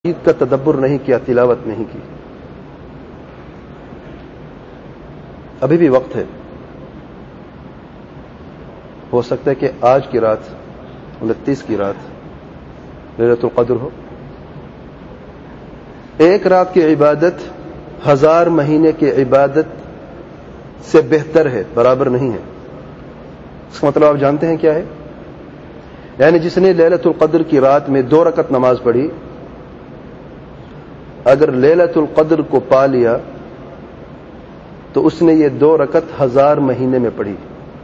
عید کا تدبر نہیں کیا، تلاوت نہیں کی. ابھی بھی وقت ہے. ہو سکتا ہے کہ آج کی رات 29 کی رات لیلۃ القدر ہو. ایک رات کی عبادت 1000 مہینے کی عبادت سے بہتر ہے، برابر نہیں ہے. اس کا مطلب آپ جانتے ہیں کیا ہے؟ یعنی جس نے لیلۃ القدر کی رات میں 2 رکعت نماز پڑھی، اگر لیلۃ القدر کو پا لیا تو اس نے یہ 2 رکعت 1000 مہینے میں پڑھی.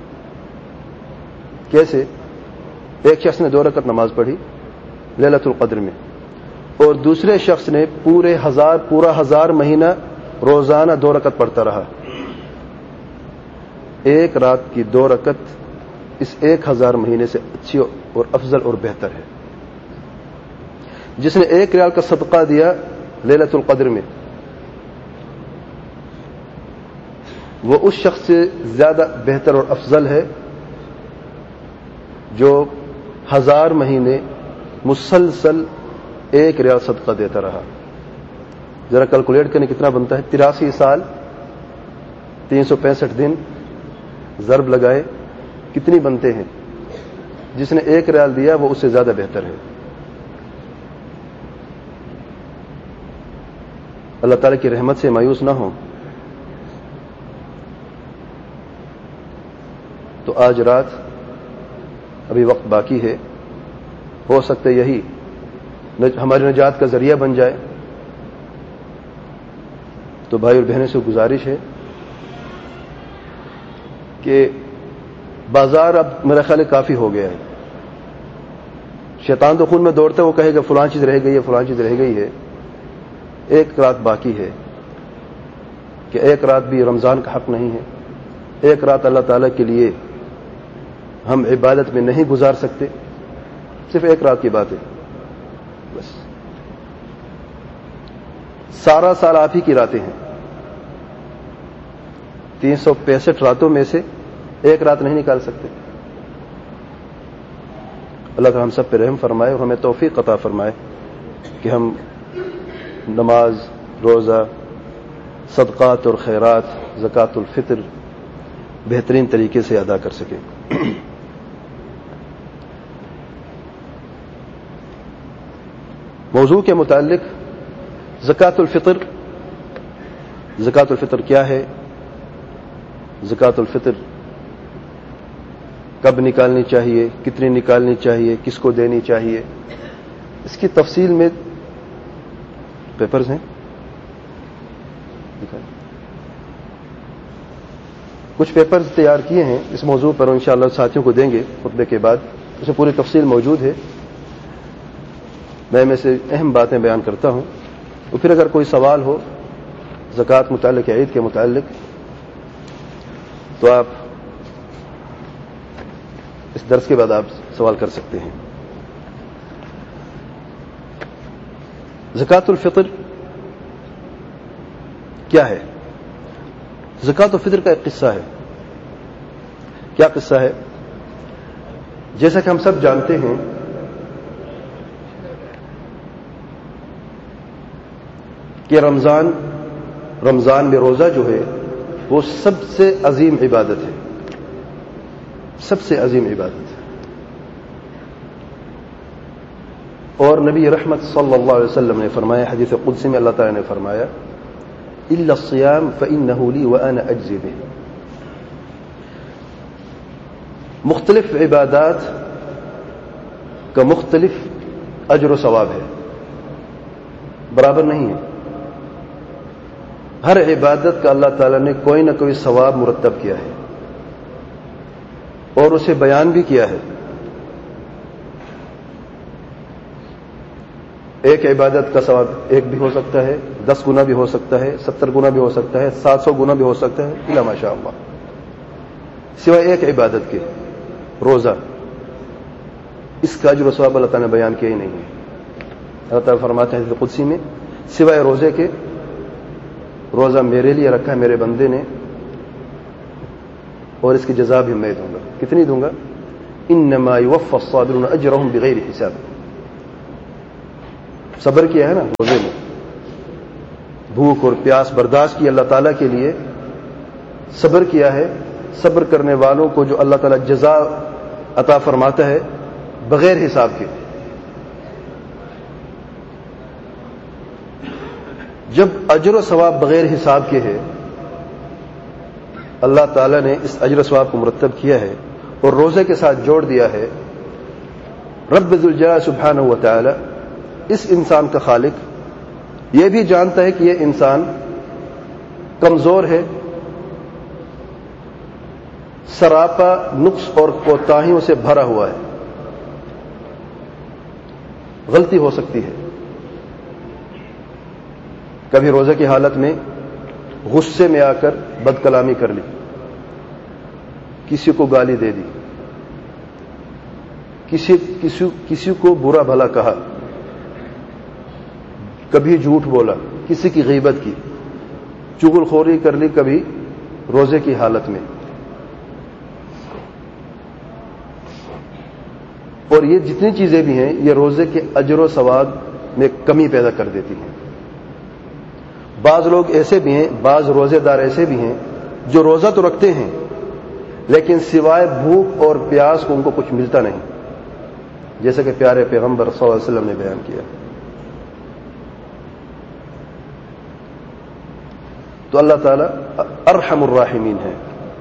کیسے؟ ایک شخص نے 2 رکعت نماز پڑھی لیلۃ القدر میں، اور دوسرے شخص نے پورا 1000 مہینہ روزانہ 2 رکعت پڑھتا رہا. ایک رات کی 2 رکعت اس 1000 مہینے سے اچھی اور افضل اور بہتر ہے. جس نے 1 ریال کا صدقہ دیا لیلۃ القدر میں، وہ اس شخص سے زیادہ بہتر اور افضل ہے جو 1000 مہینے مسلسل 1 ریال صدقہ دیتا رہا. ذرا کیلکولیٹ کرنے کتنا بنتا ہے؟ 83 سال 365 دن ضرب لگائے کتنی بنتے ہیں؟ جس نے 1 ریال دیا وہ اس سے زیادہ بہتر ہے. اللہ تعالیٰ کی رحمت سے مایوس نہ ہوں. تو آج رات ابھی وقت باقی ہے، ہو سکتا ہے یہی ہماری نجات کا ذریعہ بن جائے. تو بھائی اور بہنوں سے گزارش ہے کہ بازار اب میرا خیال ہے کافی ہو گیا ہے. شیطان تو خون میں دوڑتا ہے، وہ کہے گا فلاں چیز رہ گئی ہے، فلاں چیز رہ گئی ہے. 1 رات باقی ہے کہ 1 رات بھی رمضان کا حق نہیں ہے. 1 رات اللہ تعالیٰ کے لیے ہم عبادت میں نہیں گزار سکتے. صرف 1 رات کی بات ہے بس. سارا سال آپ ہی کی راتیں ہیں. 365 راتوں میں سے 1 رات نہیں نکال سکتے. اللہ تعالیٰ ہم سب پہ رحم فرمائے اور ہمیں توفیق عطا فرمائے کہ ہم نماز، روزہ، صدقات اور خیرات، زکوٰۃ الفطر بہترین طریقے سے ادا کر سکیں. موضوع کے متعلق زکوٰۃ الفطر. زکوٰۃ الفطر کیا ہے؟ زکوٰۃ الفطر کب نکالنی چاہیے، کتنی نکالنی چاہیے، کس کو دینی چاہیے، اس کی تفصیل میں پیپرز ہیں. کچھ پیپرز تیار کیے ہیں اس موضوع پر، انشاءاللہ ساتھیوں کو دیں گے خطبے کے بعد. اس میں پوری تفصیل موجود ہے. میں سے اہم باتیں بیان کرتا ہوں، اور پھر اگر کوئی سوال ہو زکوٰۃ متعلق یا عید کے متعلق تو آپ اس درس کے بعد آپ سوال کر سکتے ہیں. زکوٰۃ الفطر کیا ہے؟ زکوٰۃ الفطر کا ایک قصہ ہے. کیا قصہ ہے؟ جیسا کہ ہم سب جانتے ہیں کہ رمضان میں روزہ جو ہے وہ سب سے عظیم عبادت ہے. سب سے عظیم عبادت ہے. اور نبی رحمت صلی اللہ علیہ وسلم نے فرمایا، حدیث قدسی میں اللہ تعالی نے فرمایا الا الصيام فانه لي وانا اجزي به. مختلف عبادات کا مختلف اجر و ثواب ہے، برابر نہیں ہے. ہر عبادت کا اللہ تعالی نے کوئی نہ کوئی ثواب مرتب کیا ہے اور اسے بیان بھی کیا ہے. ایک عبادت کا ثواب 1 بھی ہو سکتا ہے، 10 گنا بھی ہو سکتا ہے، 70 گنا بھی ہو سکتا ہے، 700 گنا بھی ہو سکتا ہے، الا ماشاء اللہ. سوائے ایک عبادت کے، روزہ، اس کا اجر و ثواب اللہ تعالیٰ نے بیان کیا ہی نہیں ہے. اللہ تعالیٰ فرماتے ہیں حدیث قدسی میں، سوائے روزے کے، روزہ میرے لیے رکھا ہے میرے بندے نے، اور اس کی جزا بھی میں دوں گا. کتنی دوں گا؟ انما یوفی الصابرون اجرهم بغیر حساب. صبر کیا ہے نا روزے میں, بھوک اور پیاس برداشت کی اللہ تعالیٰ کے لیے, صبر کیا ہے. صبر کرنے والوں کو جو اللہ تعالیٰ جزا عطا فرماتا ہے بغیر حساب کے. جب اجر و ثواب بغیر حساب کے ہے, اللہ تعالیٰ نے اس اجر و ثواب کو مرتب کیا ہے اور روزے کے ساتھ جوڑ دیا ہے. رب ذوالجلال سبحانہ و تعالی اس انسان کا خالق یہ بھی جانتا ہے کہ یہ انسان کمزور ہے, سراپا نقص اور کوتاہیوں سے بھرا ہوا ہے, غلطی ہو سکتی ہے. کبھی روزے کی حالت میں غصے میں آ کر بد کلامی کر لی, کسی کو گالی دے دی, کسی کو برا بھلا کہا, کبھی جھوٹ بولا, کسی کی غیبت کی, چغل خوری کر لی کبھی روزے کی حالت میں. اور یہ جتنی چیزیں بھی ہیں یہ روزے کے اجر و ثواب میں کمی پیدا کر دیتی ہیں. بعض لوگ ایسے بھی ہیں, بعض روزے دار ایسے بھی ہیں جو روزہ تو رکھتے ہیں لیکن سوائے بھوک اور پیاس کو ان کو کچھ ملتا نہیں, جیسا کہ پیارے پیغمبر صلی اللہ علیہ وسلم نے بیان کیا. تو اللہ تعالیٰ ارحم الراحمین ہے.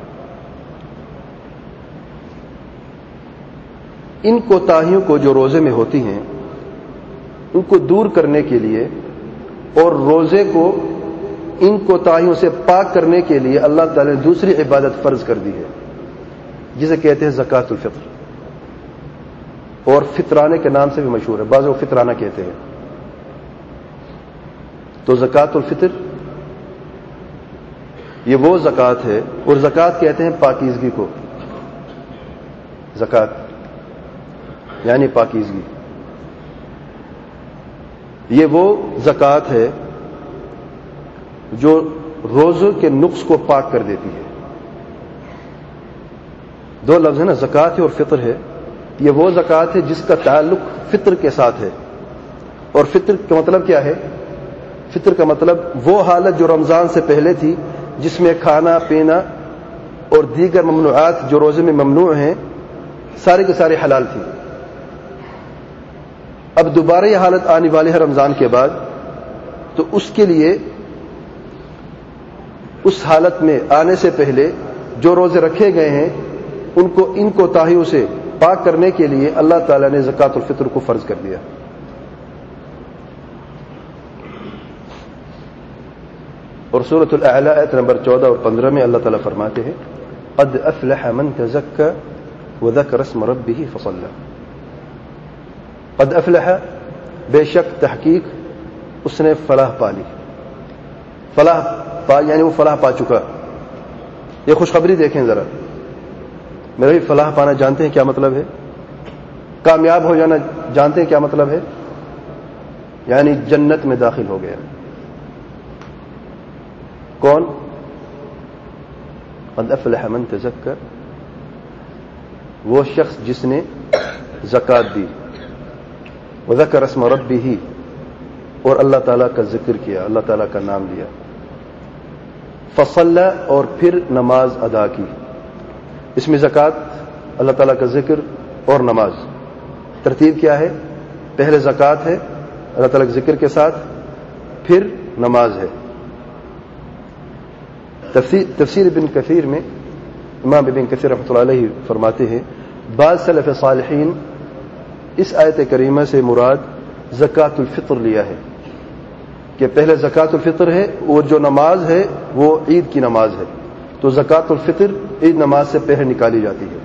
ان کوتاہیوں کو جو روزے میں ہوتی ہیں ان کو دور کرنے کے لیے اور روزے کو ان کوتاہیوں سے پاک کرنے کے لیے اللہ تعالی نے دوسری عبادت فرض کر دی ہے جسے کہتے ہیں زکوٰۃ الفطر, اور فطرانے کے نام سے بھی مشہور ہے, بعض لوگ فطرانہ کہتے ہیں. تو زکوٰۃ الفطر یہ وہ زکوٰۃ ہے, اور زکوٰۃ کہتے ہیں پاکیزگی کو. زکوٰۃ یعنی پاکیزگی. یہ وہ زکوٰۃ ہے جو روزوں کے نقص کو پاک کر دیتی ہے. دو لفظ ہیں نا, زکوٰۃ ہے اور فطر ہے. یہ وہ زکوٰۃ ہے جس کا تعلق فطر کے ساتھ ہے. اور فطر کا مطلب کیا ہے؟ فطر کا مطلب وہ حالت جو رمضان سے پہلے تھی جس میں کھانا پینا اور دیگر ممنوعات جو روزے میں ممنوع ہیں سارے کے سارے حلال تھی. اب دوبارہ یہ حالت آنے والی ہے رمضان کے بعد, تو اس کے لیے اس حالت میں آنے سے پہلے جو روزے رکھے گئے ہیں ان کو ان کوتاہیوں سے پاک کرنے کے لیے اللہ تعالیٰ نے زکوٰۃ الفطر کو فرض کر دیا. اور سورۃ الاعلی آیت نمبر 14 اور 15 میں اللہ تعالیٰ فرماتے ہیں قد افلح من تزکى وذكر اسم ربه فصلى. قد افلح بے شک تحقیق اس نے فلاح پا لی. فلاح پا یعنی وہ فلاح پا چکا. یہ خوشخبری دیکھیں ذرا. میرے بھی فلاح پانا جانتے ہیں کیا مطلب ہے؟ کامیاب ہو جانا جانتے ہیں کیا مطلب ہے؟ یعنی جنت میں داخل ہو گیا. کون؟ قد افلح من تزکى, وہ شخص جس نے زکوٰۃ دی, وذکر اسم ربہ, اور اللہ تعالیٰ کا ذکر کیا, اللہ تعالیٰ کا نام لیا. فصلی, اور پھر نماز ادا کی. اس میں زکوٰۃ, اللہ تعالیٰ کا ذکر اور نماز. ترتیب کیا ہے؟ پہلے زکوٰۃ ہے اللہ تعالیٰ کے ذکر کے ساتھ, پھر نماز ہے. تفسیر ابن کثیر میں امام ابن کثیر رحمۃ اللہ علیہ فرماتے ہیں بعض سلف صالحین اس آیت کریمہ سے مراد زکوٰۃ الفطر لیا ہے کہ پہلے زکوٰۃ الفطر ہے اور جو نماز ہے وہ عید کی نماز ہے, تو زکوٰۃ الفطر عید نماز سے پہلے نکالی جاتی ہے.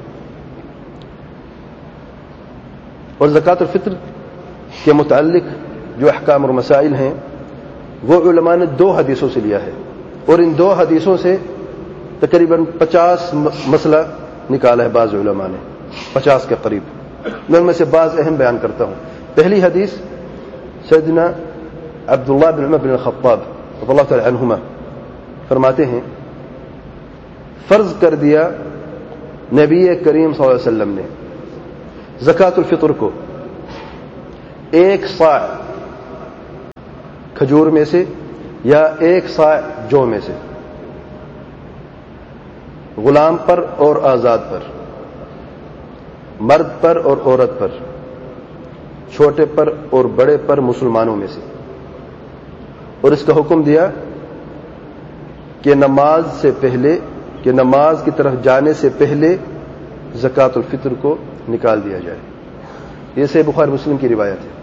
اور زکوٰۃ الفطر کے متعلق جو احکام اور مسائل ہیں وہ علماء نے 2 حدیثوں سے لیا ہے, اور ان 2 حدیثوں سے تقریباً 50 مسئلہ نکالا ہے بعض علماء نے, 50 کے قریب. میں ان میں سے بعض اہم بیان کرتا ہوں. پہلی حدیث سیدنا عبداللہ بن عمر بن الخطاب رضی اللہ تعالی عنہما فرماتے ہیں فرض کر دیا نبی کریم صلی اللہ علیہ وسلم نے زکوٰۃ الفطر کو 1 صاع کھجور میں سے یا 1 صاع جو میں سے، غلام پر اور آزاد پر، مرد پر اور عورت پر، چھوٹے پر اور بڑے پر مسلمانوں میں سے، اور اس کا حکم دیا کہ نماز سے پہلے، کہ نماز کی طرف جانے سے پہلے زکوٰۃ الفطر کو نکال دیا جائے۔ یہ صحیح بخاری مسلم کی روایت ہے۔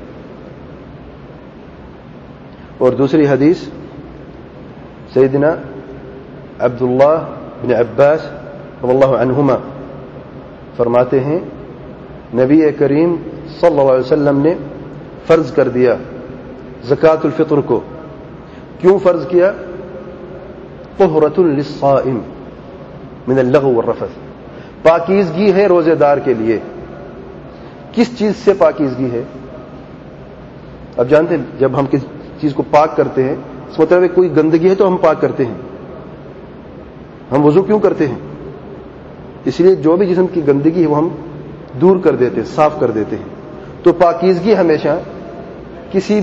اور دوسری حدیث سیدنا عبداللہ بن عباس رضی اللہ عنہما فرماتے ہیں نبی کریم صلی اللہ علیہ وسلم نے فرض کر دیا زکوٰۃ الفطر کو۔ کیوں فرض کیا؟ طہرۃ للصائم من اللغو والرفث، پاکیزگی ہے روزے دار کے لیے۔ کس چیز سے پاکیزگی ہے؟ اب جانتے ہیں جب ہم کسی چیز کو پاک کرتے ہیں اس مطلب ہے کوئی گندگی ہے تو ہم پاک کرتے ہیں۔ ہم وضو کیوں کرتے ہیں؟ اس لیے جو بھی جسم کی گندگی ہے وہ ہم دور کر دیتے ہیں، صاف کر دیتے ہیں۔ تو پاکیزگی ہمیشہ کسی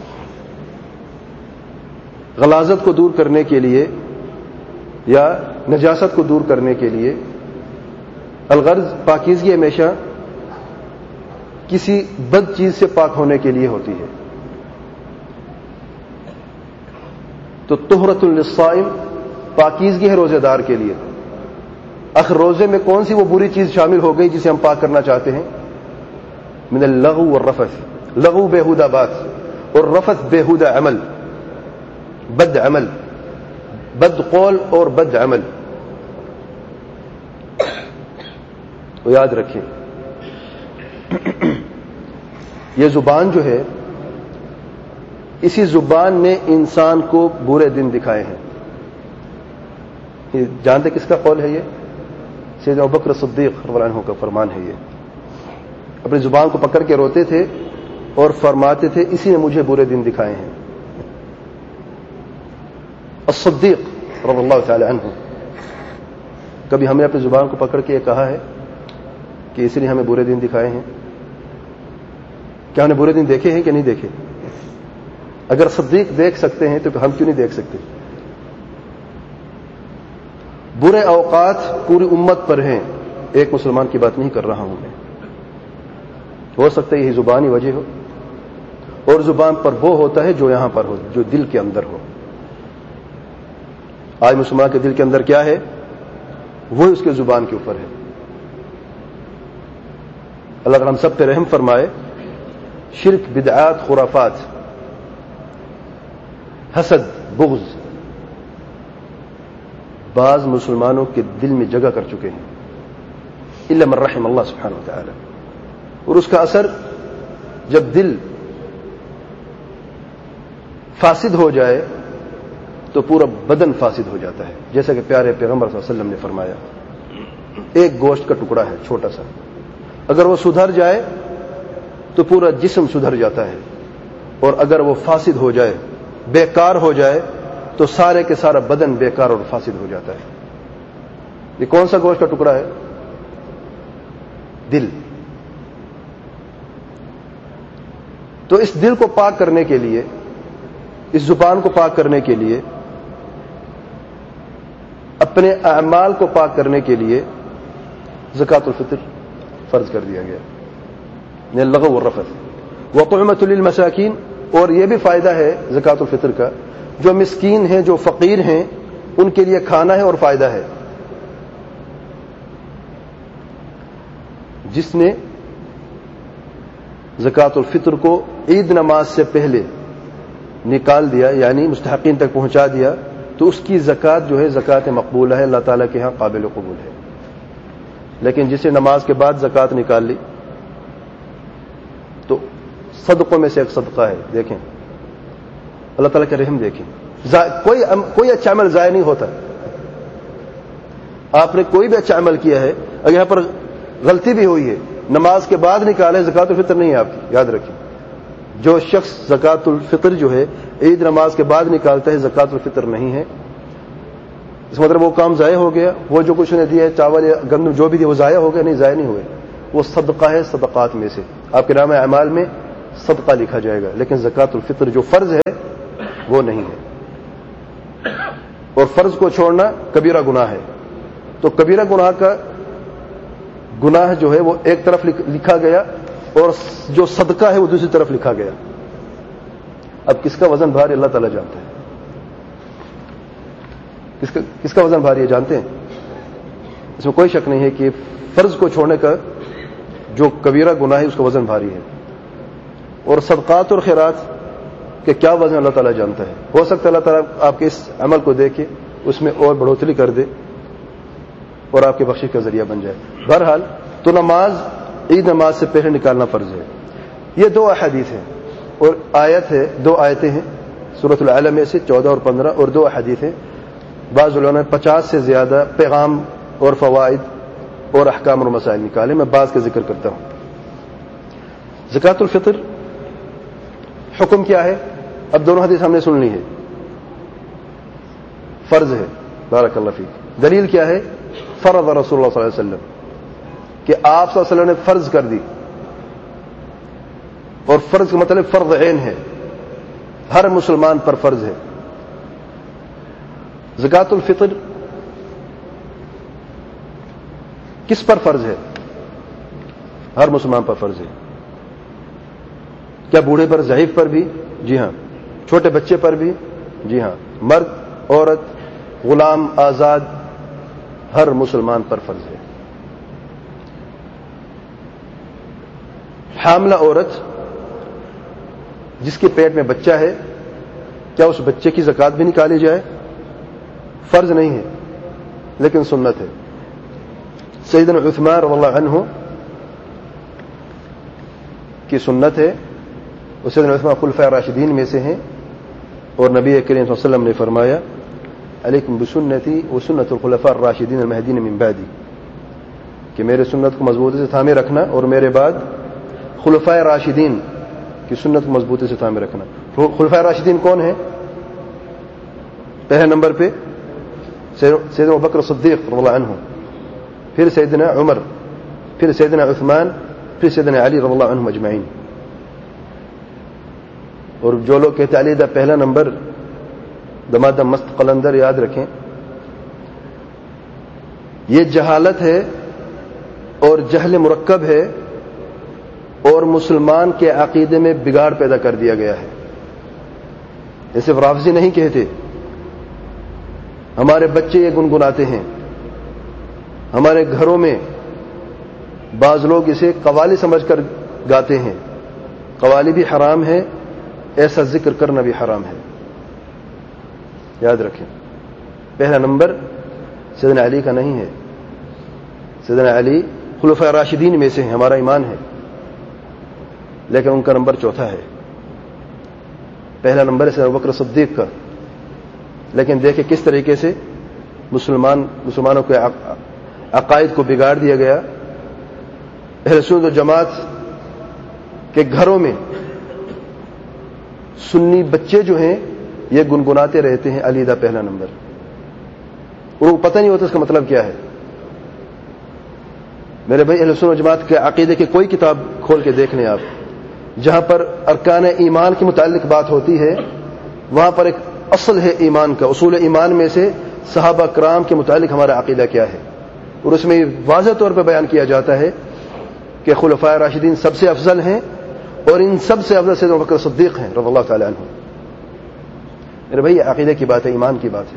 غلاظت کو دور کرنے کے لیے یا نجاست کو دور کرنے کے لیے، الغرض پاکیزگی ہمیشہ کسی بد چیز سے پاک ہونے کے لیے ہوتی ہے۔ تو طہرۃ للصائم پاکیزگی ہے روزے دار کے لیے۔ آخر روزے میں کون سی وہ بری چیز شامل ہو گئی جسے ہم پاک کرنا چاہتے ہیں؟ من اللغو والرفث، لغو بےہودہ بات اور رفث بےہودہ عمل، بد عمل، بد قول اور بد عمل۔ وہ یاد رکھیں یہ زبان جو ہے، اسی زبان نے انسان کو برے دن دکھائے ہیں۔ یہ جانتے کس کا قول ہے؟ یہ سیدنا ابوبکر صدیق رضی اللہ عنہ کا فرمان ہے۔ یہ اپنی زبان کو پکڑ کے روتے تھے اور فرماتے تھے اسی نے مجھے برے دن دکھائے ہیں۔ الصدیق رضی اللہ تعالی عنہ، کبھی ہم نے اپنی زبان کو پکڑ کے یہ کہا ہے کہ اسی نے ہمیں برے دن دکھائے ہیں؟ کیا ہم نے برے دن دیکھے ہیں کہ نہیں دیکھے؟ اگر صدیق دیکھ سکتے ہیں تو ہم کیوں نہیں دیکھ سکتے؟ برے اوقات پوری امت پر ہیں، ایک مسلمان کی بات نہیں کر رہا ہوں میں۔ ہو سکتا ہے یہی زبانی وجہ ہو، اور زبان پر وہ ہوتا ہے جو یہاں پر ہو، جو دل کے اندر ہو۔ آج مسلمان کے دل کے اندر کیا ہے وہ اس کے زبان کے اوپر ہے۔ اللہ تعالیٰ ہم سب پہ رحم فرمائے۔ شرک، بدعات، خرافات، حسد، بغض بعض مسلمانوں کے دل میں جگہ کر چکے ہیں، الا من رحم اللہ سبحانہ وتعالی۔ اور اس کا اثر جب دل فاسد ہو جائے تو پورا بدن فاسد ہو جاتا ہے، جیسا کہ پیارے پیغمبر صلی اللہ علیہ وسلم نے فرمایا۔ ایک گوشت کا ٹکڑا ہے چھوٹا سا، اگر وہ سدھر جائے تو پورا جسم سدھر جاتا ہے، اور اگر وہ فاسد ہو جائے، بیکار ہو جائے، تو سارے کے سارا بدن بیکار اور فاسد ہو جاتا ہے۔ یہ کون سا گوشت کا ٹکڑا ہے؟ دل۔ تو اس دل کو پاک کرنے کے لیے، اس زبان کو پاک کرنے کے لیے، اپنے اعمال کو پاک کرنے کے لیے زکوٰۃ الفطر فرض کر دیا گیا، یعنی اللغو والرفث۔ وطعمۃ للمساکین، اور یہ بھی فائدہ ہے زکوٰۃ الفطر کا، جو مسکین ہیں، جو فقیر ہیں، ان کے لیے کھانا ہے اور فائدہ ہے۔ جس نے زکوٰۃ الفطر کو عید نماز سے پہلے نکال دیا، یعنی مستحقین تک پہنچا دیا، تو اس کی زکوٰۃ جو ہے زکوٰۃ مقبولہ ہے، اللہ تعالیٰ کے ہاں قابل قبول ہے۔ لیکن جسے نماز کے بعد زکوٰۃ نکال لی تو صدقوں میں سے ایک صدقہ ہے۔ دیکھیں اللہ تعالیٰ کے رحم، دیکھیں کوئی اچھا عمل ضائع نہیں ہوتا۔ آپ نے کوئی بھی اچھا عمل کیا ہے، اگر یہاں پر غلطی بھی ہوئی ہے، نماز کے بعد نکالے، زکوٰۃ الفطر نہیں ہے آپ کی، یاد رکھیں۔ جو شخص زکوٰۃ الفطر جو ہے عید نماز کے بعد نکالتا ہے، زکوٰۃ الفطر نہیں ہے۔ اس مطلب وہ کام ضائع ہو گیا، وہ جو کچھ نے دیا ہے، چاول یا گندم جو بھی دیا وہ ضائع ہو گیا؟ نہیں، ضائع نہیں ہوئے، وہ صدقہ ہے صدقات میں سے۔ آپ کے نام اعمال میں صدقہ لکھا جائے گا۔ لیکن زکوٰۃ الفطر جو فرض ہے وہ نہیں ہے. اور فرض کو چھوڑنا کبیرہ گناہ ہے. تو کبیرہ گناہ کا گناہ جو ہے وہ ایک طرف لکھا گیا اور جو صدقہ ہے وہ دوسری طرف لکھا گیا. اب کس کا وزن بھاری اللہ تعالیٰ جانتا ہے. کس کا وزن بھاری ہے جانتے ہیں؟ اس میں کوئی شک نہیں ہے کہ فرض کو چھوڑنے کا جو کبیرہ گناہ ہے اس کا وزن بھاری ہے. اور صدقات اور خیرات کہ کیا وزن اللہ تعالیٰ جانتا ہے. ہو سکتا ہے اللہ تعالیٰ آپ کے اس عمل کو دیکھے اس میں اور بڑھوتری کر دے اور آپ کے بخشش کا ذریعہ بن جائے. بہرحال تو نماز عید نماز سے پہلے نکالنا فرض ہے. یہ 2 احادیث ہیں اور آیت ہے, 2 آیتیں ہیں سورۃ العلق میں سے 14 اور 15 اور 2 احادیث ہیں. بعض علماء نے 50 سے زیادہ پیغام اور فوائد اور احکام اور مسائل نکالے. میں بعض کا ذکر کرتا ہوں. زکوٰۃ الفطر حکم کیا ہے؟ اب دونوں حدیث ہم نے سن لی ہے. فرض ہے. بارک اللہ فیک. دلیل کیا ہے؟ فرض رسول اللہ صلی اللہ علیہ وسلم کہ آپ صلی اللہ علیہ وسلم نے فرض کر دی. اور فرض کا مطلب فرض عین ہے, ہر مسلمان پر فرض ہے. زکوٰۃ الفطر کس پر فرض ہے؟ ہر مسلمان پر فرض ہے. کیا بوڑھے پر, ضعیف پر بھی؟ جی ہاں. چھوٹے بچے پر بھی؟ جی ہاں. مرد, عورت, غلام, آزاد, ہر مسلمان پر فرض ہے. حاملہ عورت جس کے پیٹ میں بچہ ہے, کیا اس بچے کی زکوٰۃ بھی نکالی جائے؟ فرض نہیں ہے لیکن سنت ہے. سیدنا عثمان رضی اللہ عنہ کی سنت ہے. اور سیدنا عثمان خلفاء راشدین میں سے ہیں اور نبی کریم صلی اللہ علیہ وسلم نے فرمایا علیکم بسنتی وسنت الخلفاء الراشدین المہدین من بعدی, کہ میرے سنت کو مضبوطی سے تھامے رکھنا اور میرے بعد خلفاء راشدین کی سنت کو مضبوطی سے تھامے رکھنا. خلفاء راشدین کون ہیں؟ پہلے نمبر پہ سیدنا ابوبکر صدیق رضی اللہ عنہ, پھر سیدنا عمر, پھر سیدنا عثمان, پھر سیدنا علی رضی اللہ عنہم اجمعین. اور جو لوگ کہتے علی دا پہلا نمبر دمادم مست قلندر, یاد رکھیں یہ جہالت ہے اور جہل مرکب ہے اور مسلمان کے عقیدے میں بگاڑ پیدا کر دیا گیا ہے. یہ صرف رافضی نہیں کہتے, ہمارے بچے یہ گنگناتے ہیں. ہمارے گھروں میں بعض لوگ اسے قوالی سمجھ کر گاتے ہیں. قوالی بھی حرام ہے, ایسا ذکر کرنا بھی حرام ہے. یاد رکھیں پہلا نمبر سیدنا علی کا نہیں ہے. سیدنا علی خلفاء راشدین میں سے ہیں, ہمارا ایمان ہے, لیکن ان کا نمبر چوتھا ہے. پہلا نمبر ہے سیدنا ابوبکر صدیق کا. لیکن دیکھیں کس طریقے سے مسلمانوں کے عقائد کو بگاڑ دیا گیا. اہل سنت و جماعت کے گھروں میں سنی بچے جو ہیں یہ گنگناتے رہتے ہیں علی دا پہلا نمبر, اور وہ پتہ نہیں ہوتا اس کا مطلب کیا ہے. میرے بھائی اہل سنت و جماعت کے عقیدے کی کوئی کتاب کھول کے دیکھ لیں آپ, جہاں پر ارکان ایمان کے متعلق بات ہوتی ہے وہاں پر ایک اصل ہے ایمان کا. اصول ایمان میں سے صحابہ کرام کے متعلق ہمارا عقیدہ کیا ہے, اور اس میں واضح طور پہ بیان کیا جاتا ہے کہ خلفاء راشدین سب سے افضل ہیں اور ان سب سے افضل سیدنا ابوبکر صدیق ہیں رضی اللہ تعالی عنہ. میرے بھائی یہ عقیدے کی بات ہے, ایمان کی بات ہے.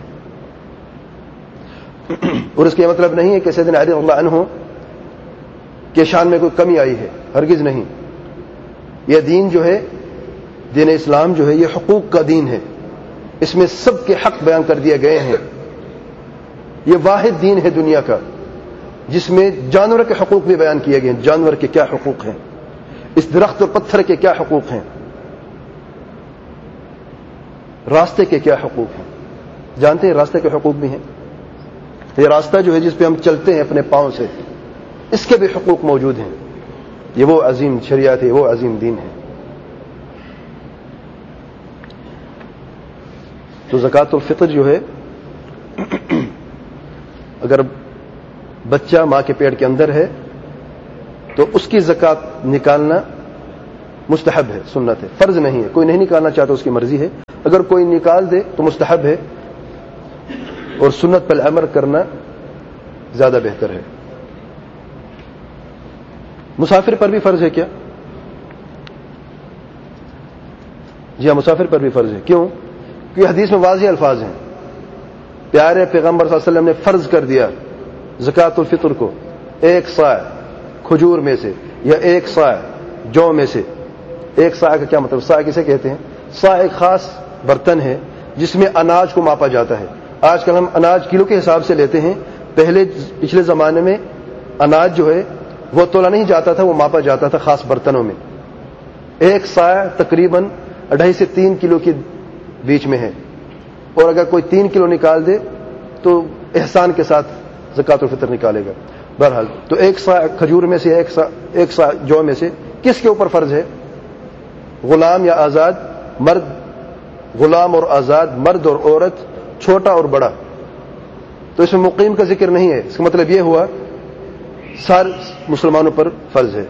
اور اس کا مطلب نہیں ہے کہ سیدنا علی رضی اللہ عنہ کے شان میں کوئی کمی آئی ہے, ہرگز نہیں. یہ دین جو ہے, دین اسلام جو ہے, یہ حقوق کا دین ہے. اس میں سب کے حق بیان کر دیے گئے ہیں. یہ واحد دین ہے دنیا کا جس میں جانور کے حقوق بھی بیان کیے گئے ہیں. جانور کے کیا حقوق ہیں, اس درخت اور پتھر کے کیا حقوق ہیں, راستے کے کیا حقوق ہیں. جانتے ہیں راستے کے حقوق بھی ہیں. یہ راستہ جو ہے جس پہ ہم چلتے ہیں اپنے پاؤں سے, اس کے بھی حقوق موجود ہیں. یہ وہ عظیم شریعت ہے, وہ عظیم دین ہے. تو زکوٰۃ الفطر جو ہے اگر بچہ ماں کے پیٹ کے اندر ہے تو اس کی زکوٰۃ نکالنا مستحب ہے, سنت ہے, فرض نہیں ہے. کوئی نہیں نکالنا چاہتا اس کی مرضی ہے. اگر کوئی نکال دے تو مستحب ہے، اور سنت پر عمل کرنا زیادہ بہتر ہے۔ مسافر پر بھی فرض ہے کیا؟ جی ہاں، مسافر پر بھی فرض ہے۔ کیوں؟ کیونکہ حدیث میں واضح الفاظ ہیں، پیارے پیغمبر صلی اللہ علیہ وسلم نے فرض کر دیا زکوٰۃ الفطر کو 1 صاع کھجور میں سے یا 1 صاع جو میں سے۔ 1 صاع کا کیا مطلب؟ صاع کسے کہتے ہیں؟ صاع ایک خاص برتن ہے جس میں اناج کو ماپا جاتا ہے۔ آج کل ہم اناج کلو کے حساب سے لیتے ہیں، پچھلے زمانے میں اناج جو ہے وہ تولا نہیں جاتا تھا، وہ ماپا جاتا تھا خاص برتنوں میں۔ 1 صاع تقریباً 2.5 سے 3 کلو کے بیچ میں ہے، اور اگر کوئی 3 کلو نکال دے تو احسان کے ساتھ زکوٰۃ الفطر نکالے گا۔ بہرحال تو 1 صاع کھجور میں سے 1 صاع جو میں سے کس کے اوپر فرض ہے؟ غلام یا آزاد مرد، غلام اور آزاد مرد اور عورت، چھوٹا اور بڑا۔ تو اس میں مقیم کا ذکر نہیں ہے، اس کا مطلب یہ ہوا سارے مسلمانوں پر فرض ہے۔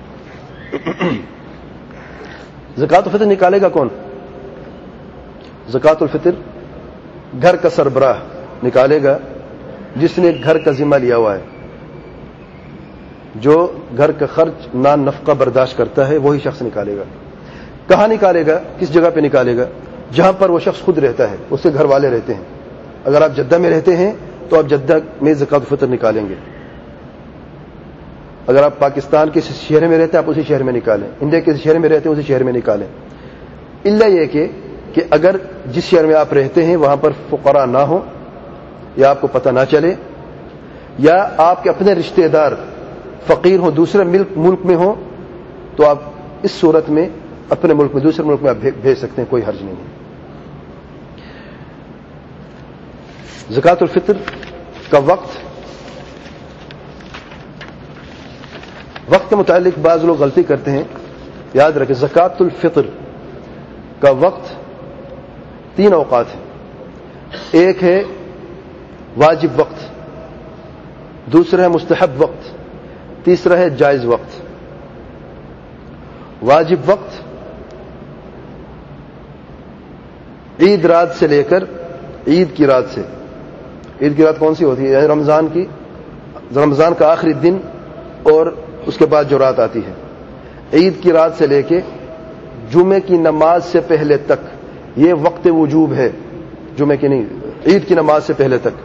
زکوٰۃ الفطر نکالے گا کون؟ زکوٰۃ الفطر گھر کا سربراہ نکالے گا، جس نے گھر کا ذمہ لیا ہوا ہے، جو گھر کا خرچ نان نفقہ برداشت کرتا ہے وہی شخص نکالے گا۔ کہاں نکالے گا؟ کس جگہ پہ نکالے گا؟ جہاں پر وہ شخص خود رہتا ہے، اس کے گھر والے رہتے ہیں۔ اگر آپ جدہ میں رہتے ہیں تو آپ جدہ میں زکوٰۃ الفطر نکالیں گے۔ اگر آپ پاکستان کے شہر میں رہتے ہیں آپ اسی شہر میں نکالیں، انڈیا کے شہر میں رہتے ہیں اسی شہر میں نکالیں، الا یہ کہ اگر جس شہر میں آپ رہتے ہیں وہاں پر فقراء نہ ہوں، یا آپ کو پتہ نہ چلے، یا آپ کے اپنے رشتہ دار فقیر ہوں، دوسرے ملک میں ہوں، تو آپ اس صورت میں اپنے ملک میں دوسرے ملک میں آپ بھیج سکتے ہیں، کوئی حرج نہیں ہے۔ زکوٰۃ الفطر کا وقت کے متعلق بعض لوگ غلطی کرتے ہیں، یاد رکھیں زکوٰۃ الفطر کا وقت 3 اوقات ہیں۔ ایک ہے واجب وقت، دوسرا ہے مستحب وقت، تیسرا ہے جائز وقت۔ واجب وقت عید رات سے لے کر عید کی رات سے، عید کی رات کون سی ہوتی ہے؟ یعنی رمضان کا آخری دن اور اس کے بعد جو رات آتی ہے، عید کی رات سے لے کے جمعے کی نماز سے پہلے تک یہ وقت وجوب ہے۔ جمعے کی نہیں، عید کی نماز سے پہلے تک،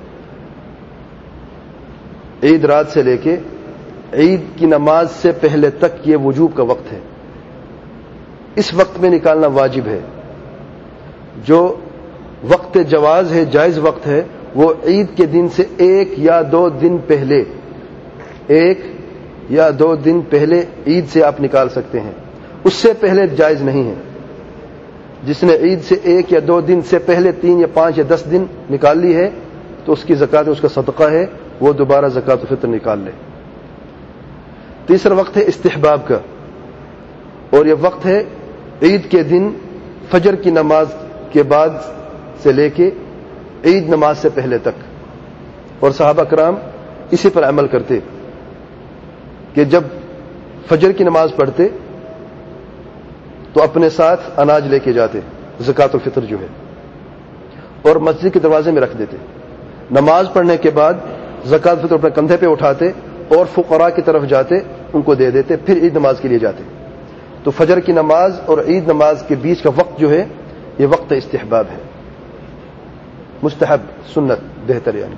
عید رات سے لے کے عید کی نماز سے پہلے تک یہ وجوب کا وقت ہے۔ اس وقت میں نکالنا واجب ہے۔ جو وقت جواز ہے، جائز وقت ہے، وہ عید کے دن سے 1 یا 2 دن پہلے، 1 یا 2 دن پہلے عید سے آپ نکال سکتے ہیں، اس سے پہلے جائز نہیں ہے۔ جس نے عید سے 1 یا 2 دن سے پہلے 3 یا 5 یا 10 دن نکال لی ہے تو اس کی زکوٰۃ، اس کا صدقہ ہے، وہ دوبارہ زکوٰۃ الفطر نکال لے۔ تیسرا وقت ہے استحباب کا، اور یہ وقت ہے عید کے دن فجر کی نماز کے بعد سے لے کے عید نماز سے پہلے تک، اور صحابہ کرام اسی پر عمل کرتے کہ جب فجر کی نماز پڑھتے تو اپنے ساتھ اناج لے کے جاتے، زکوٰۃ الفطر جو ہے، اور مسجد کے دروازے میں رکھ دیتے۔ نماز پڑھنے کے بعد زکوٰۃ الفطر اپنے کندھے پہ اٹھاتے اور فقراء کی طرف جاتے، ان کو دے دیتے، پھر عید نماز کے لیے جاتے۔ تو فجر کی نماز اور عید نماز کے بیچ کا وقت جو ہے یہ وقت استحباب ہے، مستحب، سنت، بہتر یعنی۔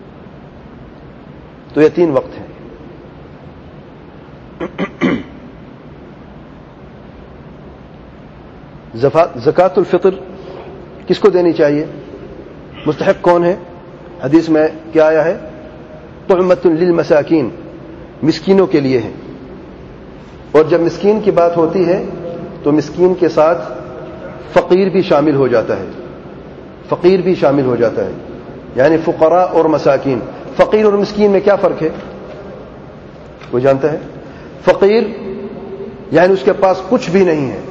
تو یہ 3 وقت ہیں۔ زکوٰۃ الفطر کس کو دینی چاہیے؟ مستحق کون ہے؟ حدیث میں کیا آیا ہے؟ طعمۃ للمساکین، مسکینوں کے لیے ہے۔ اور جب مسکین کی بات ہوتی ہے تو مسکین کے ساتھ فقیر بھی شامل ہو جاتا ہے، فقیر بھی شامل ہو جاتا ہے، یعنی فقراء اور مساکین۔ فقیر اور مسکین میں کیا فرق ہے؟ وہ جانتا ہے؟ فقیر یعنی اس کے پاس کچھ بھی نہیں ہے،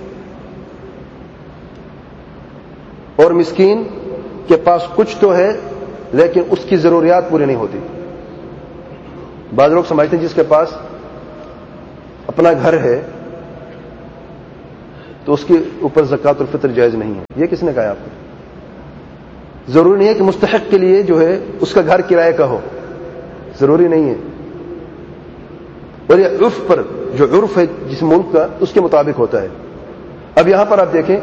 اور مسکین کے پاس کچھ تو ہے لیکن اس کی ضروریات پوری نہیں ہوتی۔ بعض لوگ سمجھتے ہیں جس کے پاس اپنا گھر ہے تو اس کے اوپر زکات الفطر جائز نہیں ہے. یہ کس نے کہا آپ کو؟ ضروری نہیں ہے کہ مستحق کے لیے جو ہے اس کا گھر کرائے کا ہو, ضروری نہیں ہے. اور یہ عرف پر, جو عرف ہے جس ملک کا, اس کے مطابق ہوتا ہے. اب یہاں پر آپ دیکھیں,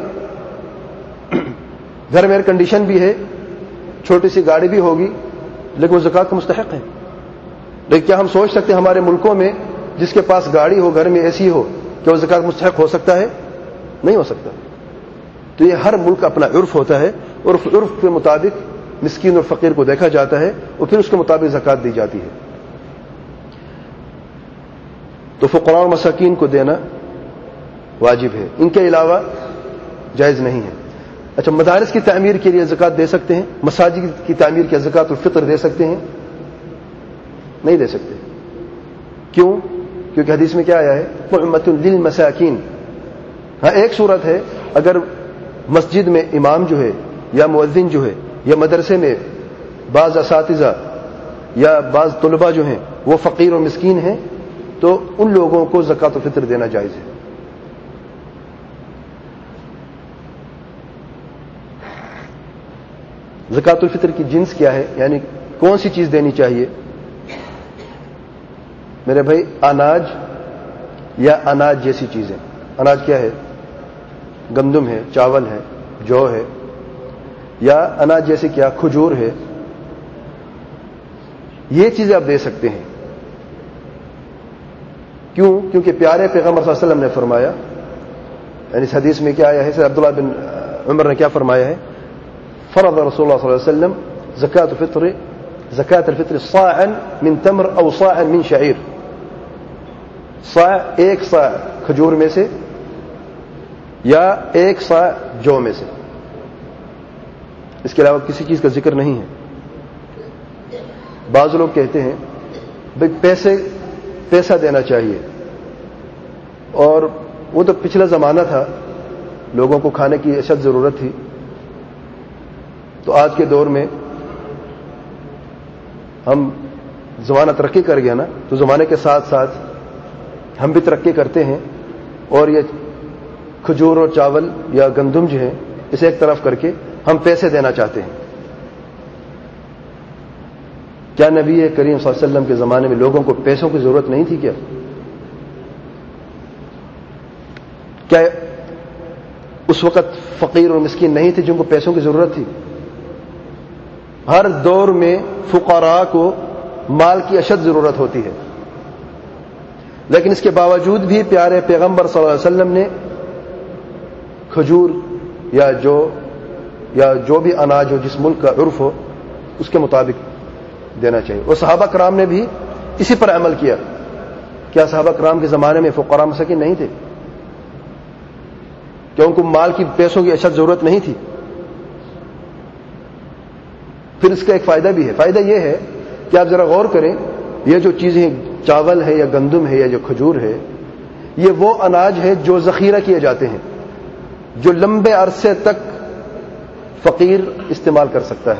گھر میں ایئر کنڈیشن بھی ہے, چھوٹی سی گاڑی بھی ہوگی, لیکن وہ زکات کا مستحق ہے. لیکن کیا ہم سوچ سکتے ہیں ہمارے ملکوں میں جس کے پاس گاڑی ہو, گھر میں اے سی ہو, کہ وہ زکات مستحق ہو سکتا ہے؟ نہیں ہو سکتا. تو یہ ہر ملک کا اپنا عرف ہوتا ہے, اور عرف کے مطابق مسکین اور فقیر کو دیکھا جاتا ہے, اور پھر اس کے مطابق زکات دی جاتی ہے. تو فقراء اور مساکین کو دینا واجب ہے, ان کے علاوہ جائز نہیں ہے. اچھا, مدارس کی تعمیر کے لیے زکات دے سکتے ہیں؟ مساجد کی تعمیر کے زکات الفطر دے سکتے ہیں؟ نہیں دے سکتے. کیوں؟ کیونکہ حدیث میں کیا آیا ہے؟ مُعْمَةٌ لِلْمَسَاكِينَ. ہاں, ایک صورت ہے اگر مسجد میں امام جو ہے یا مؤذن جو ہے یا مدرسے میں بعض اساتذہ یا بعض طلباء جو ہیں وہ فقیر اور مسکین ہیں, تو ان لوگوں کو زکات الفطر دینا جائز ہے. زکات الفطر کی جنس کیا ہے, یعنی کون سی چیز دینی چاہیے؟ میرے بھائی, اناج یا اناج جیسی چیزیں. اناج کیا ہے؟ گندم ہے, چاول ہے, جو ہے, یا اناج جیسے کیا, کھجور ہے. یہ چیزیں آپ دے سکتے ہیں. کیوں؟ کیونکہ پیارے پیغمبر صلی اللہ علیہ وسلم نے فرمایا, یعنی اس حدیث میں کیا آیا ہے, سید عبداللہ بن عمر نے کیا فرمایا ہے؟ فرض رسول اللہ صلی اللہ علیہ وسلم زکات الفطر صاعا من تمر او صاعا من شعیر. صاع, ایک صاع کھجور میں سے یا ایک صاع جو میں سے, اس کے علاوہ کسی چیز کا ذکر نہیں ہے. بعض لوگ کہتے ہیں بھائی پیسہ دینا چاہیے, اور وہ تو پچھلا زمانہ تھا, لوگوں کو کھانے کی اشد ضرورت تھی. تو آج کے دور میں ہم, زمانہ ترقی کر گیا نا, تو زمانے کے ساتھ ساتھ ہم بھی ترقی کرتے ہیں, اور یہ کھجور اور چاول یا گندم جو ہے اسے ایک طرف کر کے ہم پیسے دینا چاہتے ہیں. کیا نبی کریم صلی اللہ علیہ وسلم کے زمانے میں لوگوں کو پیسوں کی ضرورت نہیں تھی؟ کیا اس وقت فقیر اور مسکین نہیں تھے جن کو پیسوں کی ضرورت تھی؟ ہر دور میں فقراء کو مال کی اشد ضرورت ہوتی ہے, لیکن اس کے باوجود بھی پیارے پیغمبر صلی اللہ علیہ وسلم نے کھجور یا جو بھی اناج ہو, جس ملک کا عرف ہو, اس کے مطابق دینا چاہیے. اور صحابہ کرام نے بھی اسی پر عمل کیا. کیا صحابہ کرام کے زمانے میں فقراء مساکین نہیں تھے؟ کیا ان کو مال کی, پیسوں کی اشد ضرورت نہیں تھی؟ پھر اس کا ایک فائدہ بھی ہے. فائدہ یہ ہے کہ آپ ذرا غور کریں, یہ جو چیزیں چاول ہے یا گندم ہے یا جو کھجور ہے, یہ وہ اناج ہے جو ذخیرہ کیے جاتے ہیں, جو لمبے عرصے تک فقیر استعمال کر سکتا ہے.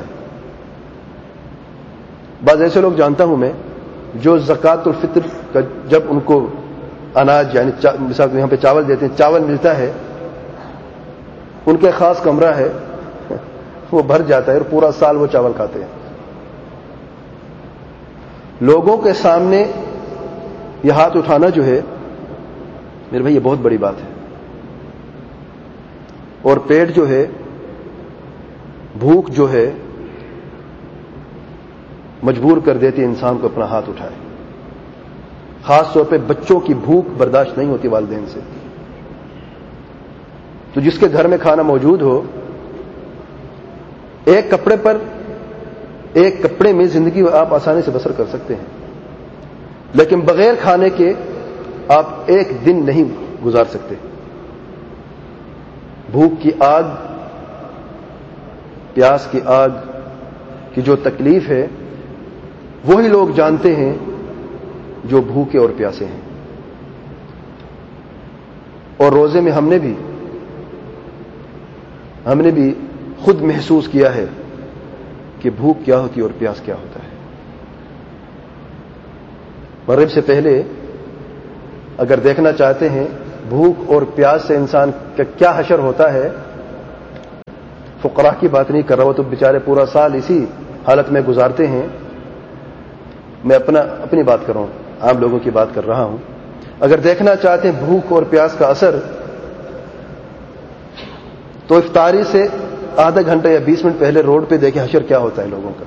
بعض ایسے لوگ جانتا ہوں میں جو زکات الفطر کا جب ان کو اناج, یعنی مثال یہاں پہ چاول دیتے ہیں, چاول ملتا ہے, ان کے خاص کمرہ ہے, وہ بھر جاتا ہے اور پورا سال وہ چاول کھاتے ہیں. لوگوں کے سامنے یہ ہاتھ اٹھانا جو ہے میرے بھائی, یہ بہت بڑی بات ہے. اور پیٹ جو ہے, بھوک جو ہے, مجبور کر دیتی ہے انسان کو اپنا ہاتھ اٹھائے. خاص طور پہ بچوں کی بھوک برداشت نہیں ہوتی والدین سے. تو جس کے گھر میں کھانا موجود ہو, ایک کپڑے میں زندگی آپ آسانی سے بسر کر سکتے ہیں, لیکن بغیر کھانے کے آپ ایک دن نہیں گزار سکتے. بھوک کی آگ, پیاس کی آگ کی جو تکلیف ہے وہی لوگ جانتے ہیں جو بھوکے اور پیاسے ہیں. اور روزے میں ہم نے بھی خود محسوس کیا ہے کہ بھوک کیا ہوتی ہے اور پیاس کیا ہوتا ہے. مغرب سے پہلے اگر دیکھنا چاہتے ہیں بھوک اور پیاس سے انسان کا کیا حشر ہوتا ہے، فقراء کی بات نہیں کر رہا، وہ تو بیچارے پورا سال اسی حالت میں گزارتے ہیں. میں اپنی بات کر رہا ہوں، عام لوگوں کی بات کر رہا ہوں. اگر دیکھنا چاہتے ہیں بھوک اور پیاس کا اثر، تو افطاری سے آدھا گھنٹہ یا 20 منٹ پہلے روڈ پہ دیکھیں حشر کیا ہوتا ہے لوگوں کا.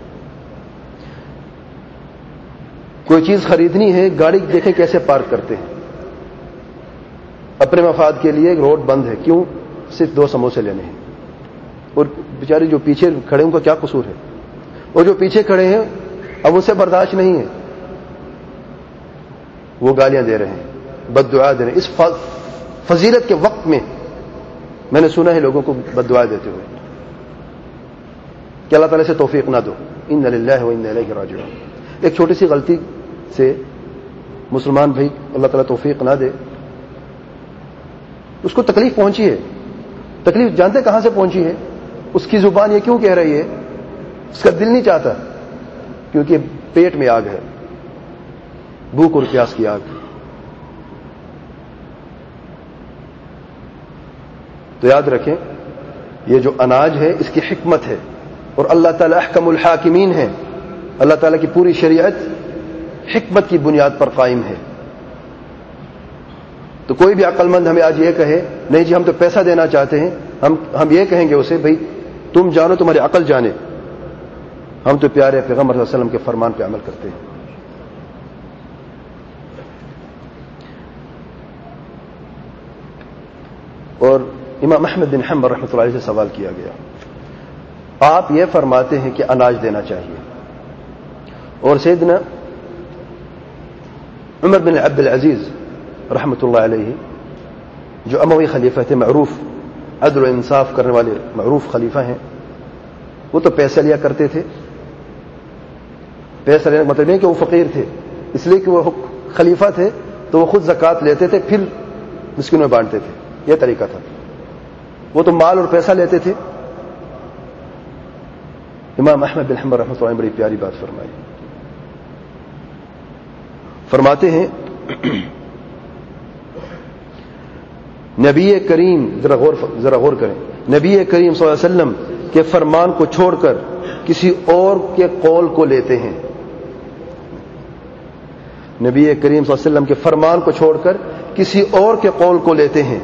کوئی چیز خریدنی ہے، گاڑی دیکھیں کیسے پارک کرتے ہیں. اپنے مفاد کے لیے روڈ بند ہے، کیوں؟ صرف 2 سموسے لینے ہیں. اور بیچارے جو پیچھے کھڑے ان کا کیا قصور ہے؟ اور جو پیچھے کھڑے ہیں اب ان سے برداشت نہیں ہے، وہ گالیاں دے رہے ہیں، بد دعا دے رہے ہیں. اس فضیلت کے وقت میں نے سنا ہے لوگوں کو بد دعا دیتے ہوئے کہ اللہ تعالیٰ سے توفیق نہ دو. انا للہ و انا الیہ راجعون. ایک چھوٹی سی غلطی سے مسلمان بھائی اللہ تعالیٰ توفیق نہ دے، اس کو تکلیف پہنچی ہے. تکلیف جانتے کہاں سے پہنچی ہے؟ اس کی زبان یہ کیوں کہہ رہی ہے؟ اس کا دل نہیں چاہتا، کیونکہ پیٹ میں آگ ہے، بھوک اور پیاس کی آگ. تو یاد رکھیں یہ جو اناج ہے اس کی حکمت ہے، اور اللہ تعالیٰ احکم الحاکمین ہے. اللہ تعالیٰ کی پوری شریعت حکمت کی بنیاد پر قائم ہے. تو کوئی بھی عقل مند ہمیں آج یہ کہے نہیں جی ہم تو پیسہ دینا چاہتے ہیں، ہم یہ کہیں گے اسے بھائی تم جانو تمہاری عقل جانے، ہم تو پیارے پیغمبر صلی اللہ علیہ وسلم کے فرمان پہ عمل کرتے ہیں. اور امام احمد بن حنبل رحمۃ اللہ علیہ سے سوال کیا گیا، آپ یہ فرماتے ہیں کہ اناج دینا چاہیے، اور سیدنا عمر بن عبد العزیز رحمۃ اللہ علیہ جو اموی خلیفہ تھے، معروف عدل و انصاف کرنے والے معروف خلیفہ ہیں، وہ تو پیسہ لیا کرتے تھے. پیسہ لینے کا مطلب نہیں کہ وہ فقیر تھے، اس لیے کہ وہ خلیفہ تھے تو وہ خود زکوٰۃ لیتے تھے پھر مسکینوں میں بانٹتے تھے، یہ طریقہ تھا. وہ تو مال اور پیسہ لیتے تھے. امام احمد بن حنبل رحمۃ اللہ نے بڑی پیاری بات فرمائی. فرماتے ہیں نبی کریم، ذرا غور کریں، نبی کریم صلی اللہ علیہ وسلم کے فرمان کو چھوڑ کر کسی اور کے قول کو لیتے ہیں. نبی کریم صلی اللہ علیہ وسلم کے فرمان کو چھوڑ کر کسی اور کے قول کو لیتے ہیں.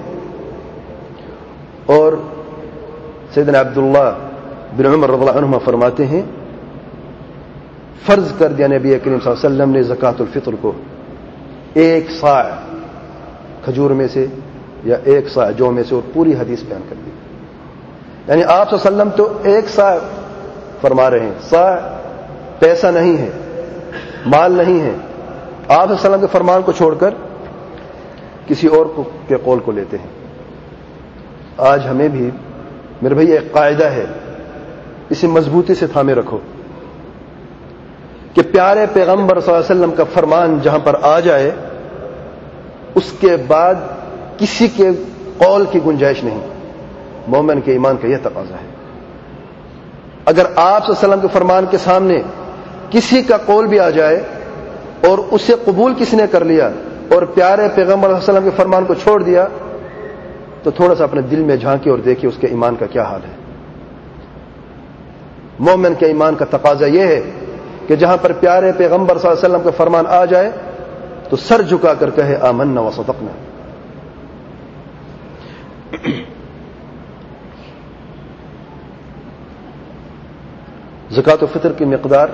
اور سیدنا عبداللہ بن عمر رضی اللہ عنہما فرماتے ہیں فرض کر دیا نبی کریم صلی اللہ علیہ وسلم نے زکوٰۃ الفطر کو 1 صاع کھجور میں سے یا 1 صاع جو میں سے، اور پوری حدیث بیان کر دی. یعنی آپ صلی اللہ علیہ وسلم تو 1 صاع فرما رہے ہیں، صاع پیسہ نہیں ہے، مال نہیں ہے. آپ صلی اللہ علیہ وسلم کے فرمان کو چھوڑ کر کسی اور کے قول کو لیتے ہیں. آج ہمیں بھی میرے بھائی ایک قاعدہ ہے، اسے مضبوطی سے تھامے رکھو کہ پیارے پیغمبر صلی اللہ علیہ وسلم کا فرمان جہاں پر آ جائے اس کے بعد کسی کے قول کی گنجائش نہیں. مومن کے ایمان کا یہ تقاضا ہے. اگر آپ صلی اللہ علیہ وسلم کے فرمان کے سامنے کسی کا قول بھی آ جائے اور اسے قبول کسی نے کر لیا اور پیارے پیغمبر صلی اللہ علیہ وسلم کے فرمان کو چھوڑ دیا، تو تھوڑا سا اپنے دل میں جھانکے اور دیکھیں اس کے ایمان کا کیا حال ہے. مومن کے ایمان کا تقاضا یہ ہے کہ جہاں پر پیارے پیغمبر صلی اللہ علیہ وسلم کا فرمان آ جائے تو سر جھکا کر کہے آمنا و صدقنا. زکوٰۃ الفطر کی مقدار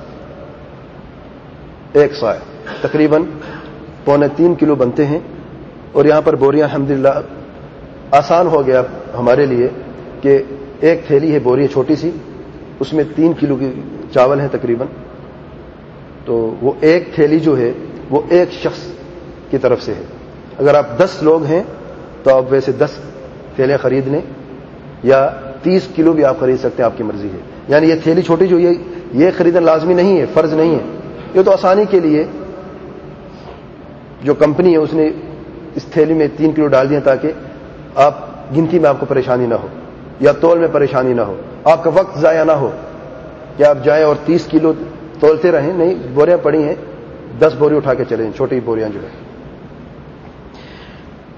1 صاع تقریباً 2.25 کلو بنتے ہیں. اور یہاں پر بوریاں الحمدللہ آسان ہو گیا ہمارے لیے کہ ایک تھیلی ہے بوری چھوٹی سی، اس میں 3 کلو کی چاول ہیں تقریباً. تو وہ ایک تھیلی جو ہے وہ ایک شخص کی طرف سے ہے. اگر آپ 10 لوگ ہیں تو آپ ویسے 10 تھیلیں خرید لیں، یا 30 کلو بھی آپ خرید سکتے ہیں، آپ کی مرضی ہے. یعنی یہ تھیلی چھوٹی جو یہ خریدنا لازمی نہیں ہے، فرض نہیں ہے. یہ تو آسانی کے لیے جو کمپنی ہے اس نے اس تھیلی میں 3 کلو ڈال دیا تاکہ آپ گنتی میں آپ کو پریشانی نہ ہو یا تول میں پریشانی نہ ہو، آپ کا وقت ضائع نہ ہو کہ آپ جائیں اور 30 کلو تولتے رہیں. نہیں، بوریاں پڑی ہیں، 10 بوری اٹھا کے چلیں، چھوٹی بوریاں جو ہے.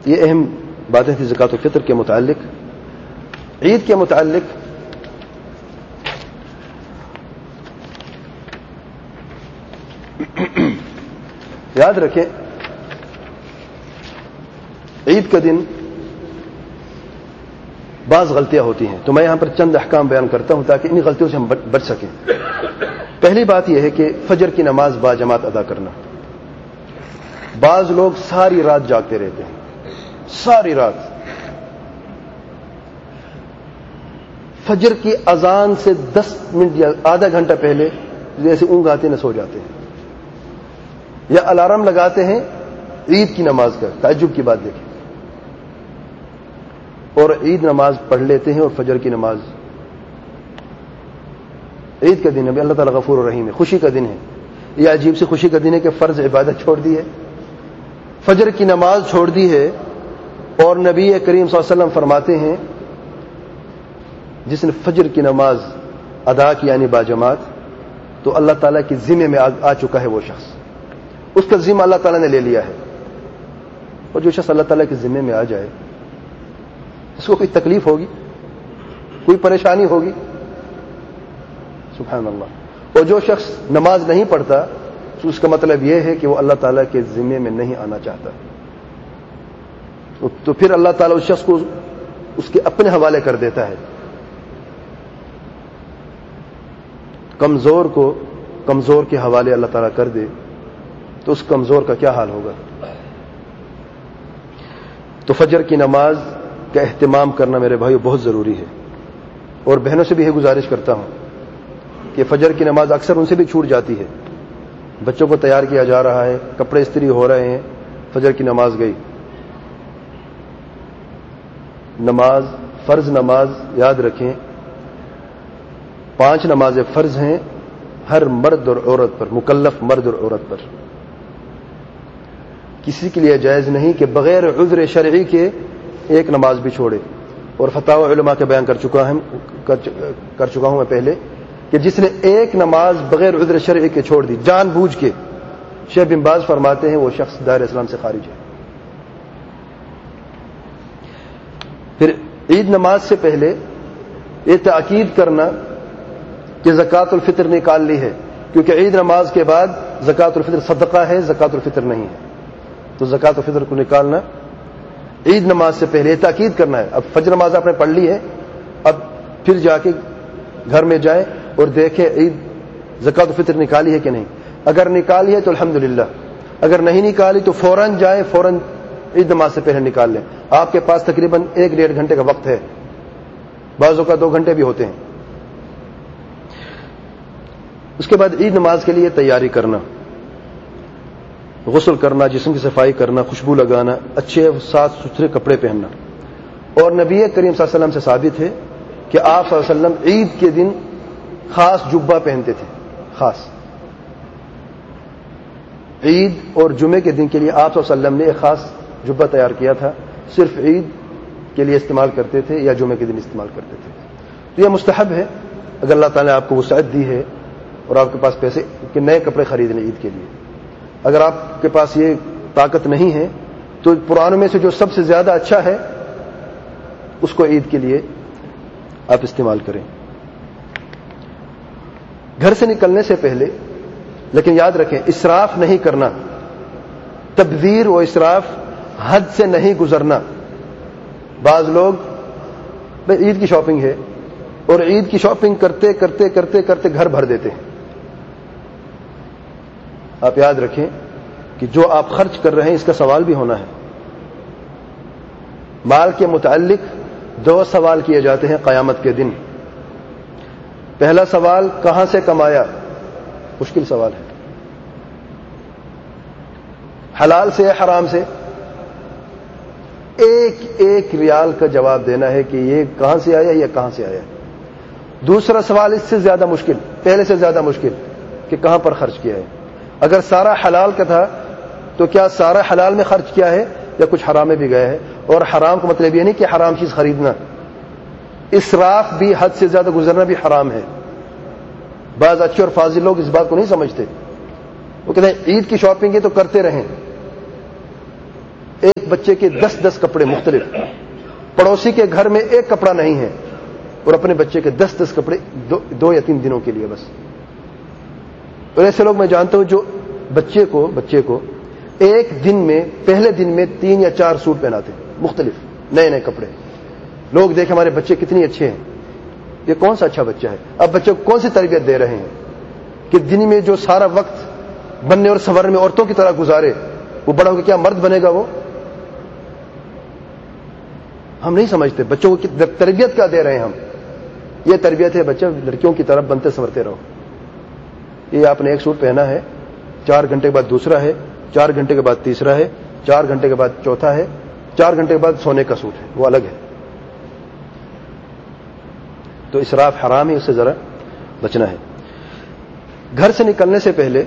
یہ اہم باتیں تھیں زکوٰۃ الفطر کے متعلق. عید کے متعلق یاد رکھیں عید کا دن بعض غلطیاں ہوتی ہیں، تو میں یہاں پر چند احکام بیان کرتا ہوں تاکہ ان غلطیوں سے ہم بچ سکیں. پہلی بات یہ ہے کہ فجر کی نماز باجماعت ادا کرنا. بعض لوگ ساری رات جاگتے رہتے ہیں، ساری رات، فجر کی اذان سے 10 منٹ یا آدھا گھنٹہ پہلے جیسے اونگ آتے نہ سو جاتے ہیں، یا الارم لگاتے ہیں عید کی نماز کا. تعجب کی بات دیکھیں، اور عید نماز پڑھ لیتے ہیں اور فجر کی نماز. عید کا دن ہے، اللہ تعالیٰ غفور الرحیم ہے، خوشی کا دن ہے. یہ عجیب سی خوشی کا دن ہے کہ فرض عبادت چھوڑ دی ہے، فجر کی نماز چھوڑ دی ہے. اور نبی کریم صلی اللہ علیہ وسلم فرماتے ہیں جس نے فجر کی نماز ادا کی یعنی باجماعت، تو اللہ تعالیٰ کی ذمے میں آ چکا ہے وہ شخص، اس کا ذمہ اللہ تعالیٰ نے لے لیا ہے. اور جو شخص اللہ تعالیٰ کے ذمے میں آ جائے اس کو کوئی تکلیف ہوگی، کوئی پریشانی ہوگی؟ سبحان اللہ. اور جو شخص نماز نہیں پڑھتا تو اس کا مطلب یہ ہے کہ وہ اللہ تعالیٰ کے ذمے میں نہیں آنا چاہتا. تو پھر اللہ تعالیٰ اس شخص کو اس کے اپنے حوالے کر دیتا ہے. کمزور کو کمزور کے حوالے اللہ تعالیٰ کر دے تو اس کمزور کا کیا حال ہوگا؟ تو فجر کی نماز کا اہتمام کرنا میرے بھائیو بہت ضروری ہے. اور بہنوں سے بھی یہ گزارش کرتا ہوں کہ فجر کی نماز اکثر ان سے بھی چھوٹ جاتی ہے. بچوں کو تیار کیا جا رہا ہے، کپڑے استری ہو رہے ہیں، فجر کی نماز گئی. نماز فرض نماز یاد رکھیں 5 نمازیں فرض ہیں ہر مرد اور عورت پر، مکلف مرد اور عورت پر. کسی کے لیے جائز نہیں کہ بغیر عذر شرعی کے ایک نماز بھی چھوڑے. اور فتاوی علماء کے بیان کر چکا ہوں میں پہلے کہ جس نے ایک نماز بغیر عذر شرعی کے چھوڑ دی جان بوجھ کے، شیخ بن باز فرماتے ہیں وہ شخص دائرہ اسلام سے خارج ہے. پھر عید نماز سے پہلے یہ تاکید کرنا کہ زکوٰۃ الفطر نکال لی ہے، کیونکہ عید نماز کے بعد زکوٰۃ الفطر صدقہ ہے، زکوٰۃ الفطر نہیں ہے. تو زکوٰۃ الفطر کو نکالنا عید نماز سے پہلے تاکید کرنا ہے. اب فجر نماز آپ نے پڑھ لی ہے، اب پھر جا کے گھر میں جائیں اور دیکھیں عید زکوٰۃ الفطر نکالی ہے کہ نہیں. اگر نکالی ہے تو الحمدللہ، اگر نہیں نکالی تو فوراً جائیں، فوراً عید نماز سے پہلے نکال لیں. آپ کے پاس تقریباً 1-1.5 گھنٹے کا وقت ہے، بعضوں کا 2 گھنٹے بھی ہوتے ہیں. اس کے بعد عید نماز کے لیے تیاری کرنا، غسل کرنا، جسم کی صفائی کرنا، خوشبو لگانا، اچھے صاف ستھرے کپڑے پہننا. اور نبی کریم صلی اللہ علیہ وسلم سے ثابت ہے کہ آپ صلی اللہ علیہ وسلم عید کے دن خاص جبہ پہنتے تھے. خاص عید اور جمعے کے دن کے لیے آپ صلی اللہ علیہ وسلم نے ایک خاص جبہ تیار کیا تھا، صرف عید کے لیے استعمال کرتے تھے یا جمعے کے دن استعمال کرتے تھے. تو یہ مستحب ہے اگر اللہ تعالیٰ نے آپ کو وسعت دی ہے اور آپ کے پاس پیسے کہ نئے کپڑے خرید لیں عید کے لیے. اگر آپ کے پاس یہ طاقت نہیں ہے تو پرانوں میں سے جو سب سے زیادہ اچھا ہے اس کو عید کے لیے آپ استعمال کریں. گھر سے نکلنے سے پہلے لیکن یاد رکھیں اسراف نہیں کرنا، تبذیر و اسراف، حد سے نہیں گزرنا. بعض لوگ عید کی شاپنگ ہے اور عید کی شاپنگ کرتے کرتے کرتے کرتے گھر بھر دیتے ہیں. آپ یاد رکھیں کہ جو آپ خرچ کر رہے ہیں اس کا سوال بھی ہونا ہے. مال کے متعلق 2 سوال کیے جاتے ہیں قیامت کے دن. پہلا سوال کہاں سے کمایا؟ مشکل سوال ہے. حلال سے یا حرام سے؟ ایک ریال کا جواب دینا ہے کہ یہ کہاں سے آیا یا کہاں سے آیا. دوسرا سوال اس سے زیادہ مشکل، پہلے سے زیادہ مشکل، کہ کہاں پر خرچ کیا ہے. اگر سارا حلال کا تھا تو کیا سارا حلال میں خرچ کیا ہے یا کچھ حرام میں بھی گیا ہے؟ اور حرام کا مطلب یہ نہیں کہ حرام چیز خریدنا، اسراف بھی، حد سے زیادہ گزرنا بھی حرام ہے. بعض اچھے اور فاضل لوگ اس بات کو نہیں سمجھتے. وہ کہتے ہیں عید کی شاپنگ ہے تو کرتے رہیں. ایک بچے کے 10 کپڑے مختلف، پڑوسی کے گھر میں ایک کپڑا نہیں ہے اور اپنے بچے کے 10 کپڑے 2 یا 3 دنوں کے لیے بس. اور ایسے لوگ میں جانتا ہوں جو بچے کو ایک دن میں پہلے دن میں 3 یا 4 سوٹ پہناتے ہیں مختلف نئے کپڑے. لوگ دیکھ ہمارے بچے کتنی اچھے ہیں، یہ کون سا اچھا بچہ ہے؟ اب بچے کو کون سی تربیت دے رہے ہیں کہ دن میں جو سارا وقت بننے اور سنورنے میں عورتوں کی طرح گزارے، وہ بڑا ہو کے کیا مرد بنے گا؟ وہ ہم نہیں سمجھتے بچوں کو تربیت کیا دے رہے ہیں ہم. یہ تربیت ہے بچہ لڑکیوں کی طرف بنتے سنورتے رہو. یہ آپ نے ایک سوٹ پہنا ہے، 4 گھنٹے کے بعد دوسرا ہے، 4 گھنٹے کے بعد تیسرا ہے، 4 گھنٹے کے بعد چوتھا ہے، 4 گھنٹے کے بعد سونے کا سوٹ ہے، وہ الگ ہے. تو اسراف حرام ہے، اس سے ذرا بچنا ہے. گھر سے نکلنے سے پہلے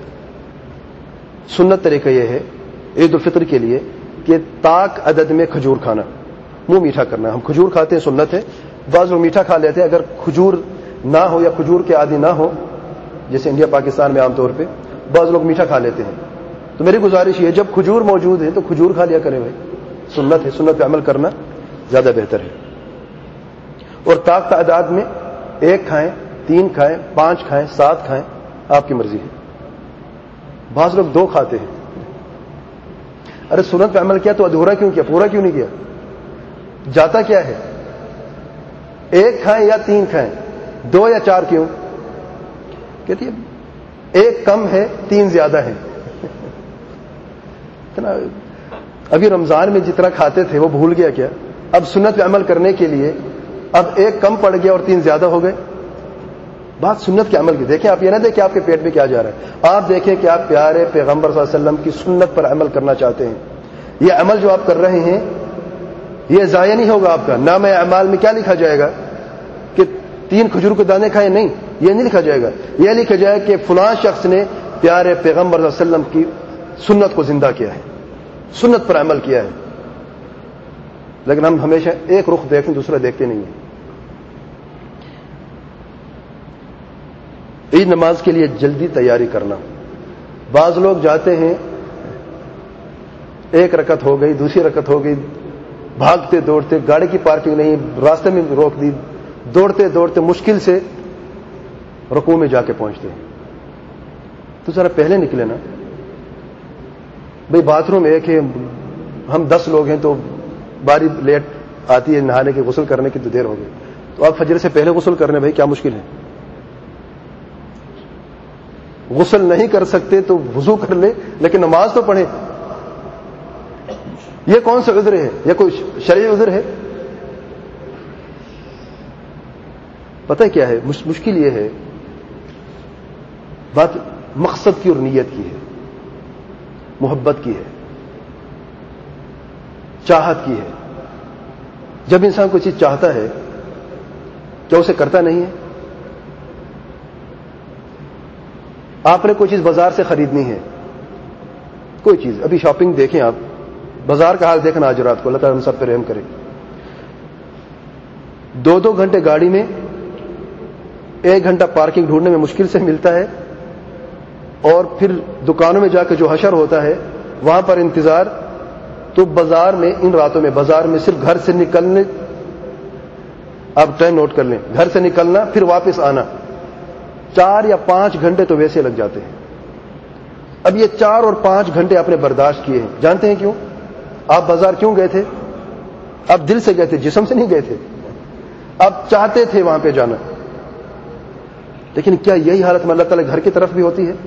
سنت طریقہ یہ ہے عید الفطر کے لیے کہ طاق عدد میں کھجور کھانا، منہ میٹھا کرنا. ہم کھجور کھاتے ہیں، سنت ہے. بعض لوگ میٹھا کھا لیتے ہیں. اگر کھجور نہ ہو یا کھجور کے عادی نہ ہو، جیسے انڈیا پاکستان میں عام طور پہ بعض لوگ میٹھا کھا لیتے ہیں، تو میری گزارش یہ جب کھجور موجود ہے تو کھجور کھا لیا کریں بھائی. سنت ہے، سنت پہ عمل کرنا زیادہ بہتر ہے. اور طاق تعداد میں 1 کھائیں، 3 کھائیں، 5 کھائیں، 7 کھائیں، آپ کی مرضی ہے. بعض لوگ 2 کھاتے ہیں. ارے سنت پہ عمل کیا تو ادھورا کیوں کیا؟ پورا کیوں نہیں کیا؟ جاتا کیا ہے؟ 1 کھائیں یا 3 کھائیں، 2 یا 4 کیوں؟ کہتی ہے 1 کم ہے، 3 زیادہ ہے. ابھی رمضان میں جتنا کھاتے تھے وہ بھول گیا کیا؟ اب سنت پہ عمل کرنے کے لیے اب 1 کم پڑ گیا اور 3 زیادہ ہو گئے. بات سنت کے عمل کی. دیکھیں آپ یہ نہ دیکھیں آپ کے پیٹ میں کیا جا رہا ہے، آپ دیکھیں کہ آپ پیارے پیغمبر صلی اللہ علیہ وسلم کی سنت پر عمل کرنا چاہتے ہیں. یہ عمل جو آپ کر رہے ہیں یہ ضائع نہیں ہوگا. آپ کا نام اعمال میں کیا لکھا جائے گا کہ 3 کھجور کے دانے کھائے؟ نہیں، یہ نہیں لکھا جائے گا. یہ لکھا جائے کہ فلاں شخص نے پیارے پیغمبر صلی اللہ علیہ وسلم کی سنت کو زندہ کیا ہے، سنت پر عمل کیا ہے. لیکن ہم ہمیشہ ایک رخ دیکھیں، دوسرا دیکھتے نہیں ہیں. عید نماز کے لیے جلدی تیاری کرنا. بعض لوگ جاتے ہیں، 1 رکعت ہو گئی، دوسری رکعت ہو گئی، بھاگتے دوڑتے، گاڑی کی پارکنگ نہیں، راستے میں روک دی، دوڑتے دوڑتے مشکل سے رکوع میں جا کے پہنچتے ہیں. تو ذرا پہلے نکلے نا بھئی. باتھ روم ایک ہے، ہم 10 لوگ ہیں تو باری لیٹ آتی ہے نہانے کی، غسل کرنے کی تو دیر ہو گئی. تو آپ فجر سے پہلے غسل کرنے بھائی کیا مشکل ہے؟ غسل نہیں کر سکتے تو وضو کر لے، لیکن نماز تو پڑھیں. یہ کون سا عذر ہے؟ یہ کوئی شرعی عذر ہے؟ پتہ کیا ہے مشکل؟ یہ ہے بات مقصد کی اور نیت کی ہے، محبت کی ہے، چاہت کی ہے. جب انسان کوئی چیز چاہتا ہے کیا اسے کرتا نہیں ہے؟ آپ نے کوئی چیز بازار سے خریدنی ہے، کوئی چیز، ابھی شاپنگ دیکھیں، آپ بازار کا حال دیکھنا آج رات کو، اللہ تعالیٰ ہم سب پہ رحم کرے. 2 گھنٹے گاڑی میں، 1 گھنٹہ پارکنگ ڈھونڈنے میں مشکل سے ملتا ہے، اور پھر دکانوں میں جا کے جو حشر ہوتا ہے وہاں پر انتظار. تو بازار میں ان راتوں میں بازار میں صرف گھر سے نکلنے، آپ ٹائم نوٹ کر لیں، گھر سے نکلنا پھر واپس آنا 4 یا 5 گھنٹے تو ویسے لگ جاتے ہیں. اب یہ 4 اور 5 گھنٹے آپ نے برداشت کیے ہیں. جانتے ہیں کیوں؟ آپ بازار کیوں گئے تھے؟ آپ دل سے گئے تھے، جسم سے نہیں گئے تھے. آپ چاہتے تھے وہاں پہ جانا. لیکن کیا یہی حالت میں اللہ تعالیٰ گھر کی طرف بھی ہوتی ہے؟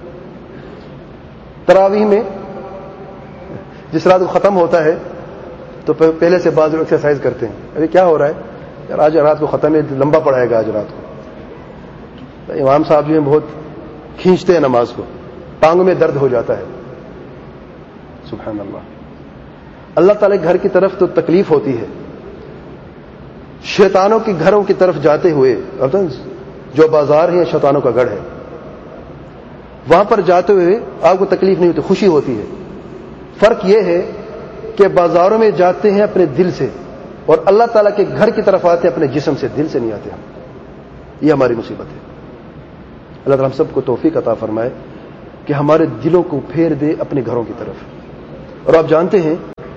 تراویح میں جس رات کو ختم ہوتا ہے تو پہلے سے بعض لوگ ایکسرسائز کرتے ہیں. ابھی کیا ہو رہا ہے یار؟ آج رات کو ختم ہے، لمبا پڑائے گا آج رات کو. امام صاحب جو ہیں بہت کھینچتے ہیں نماز کو، ٹانگوں میں درد ہو جاتا ہے. سبحان اللہ. اللہ تعالیٰ گھر کی طرف تو تکلیف ہوتی ہے. شیطانوں کے گھروں کی طرف جاتے ہوئے، جو بازار ہے شیطانوں کا گڑھ ہے، وہاں پر جاتے ہوئے آپ کو تکلیف نہیں ہوتی، خوشی ہوتی ہے. فرق یہ ہے کہ بازاروں میں جاتے ہیں اپنے دل سے، اور اللہ تعالیٰ کے گھر کی طرف آتے ہیں اپنے جسم سے، دل سے نہیں آتے ہم. یہ ہماری مصیبت ہے. اللہ تعالیٰ ہم سب کو توفیق عطا فرمائے کہ ہمارے دلوں کو پھیر دے اپنے گھروں کی طرف. اور آپ جانتے ہیں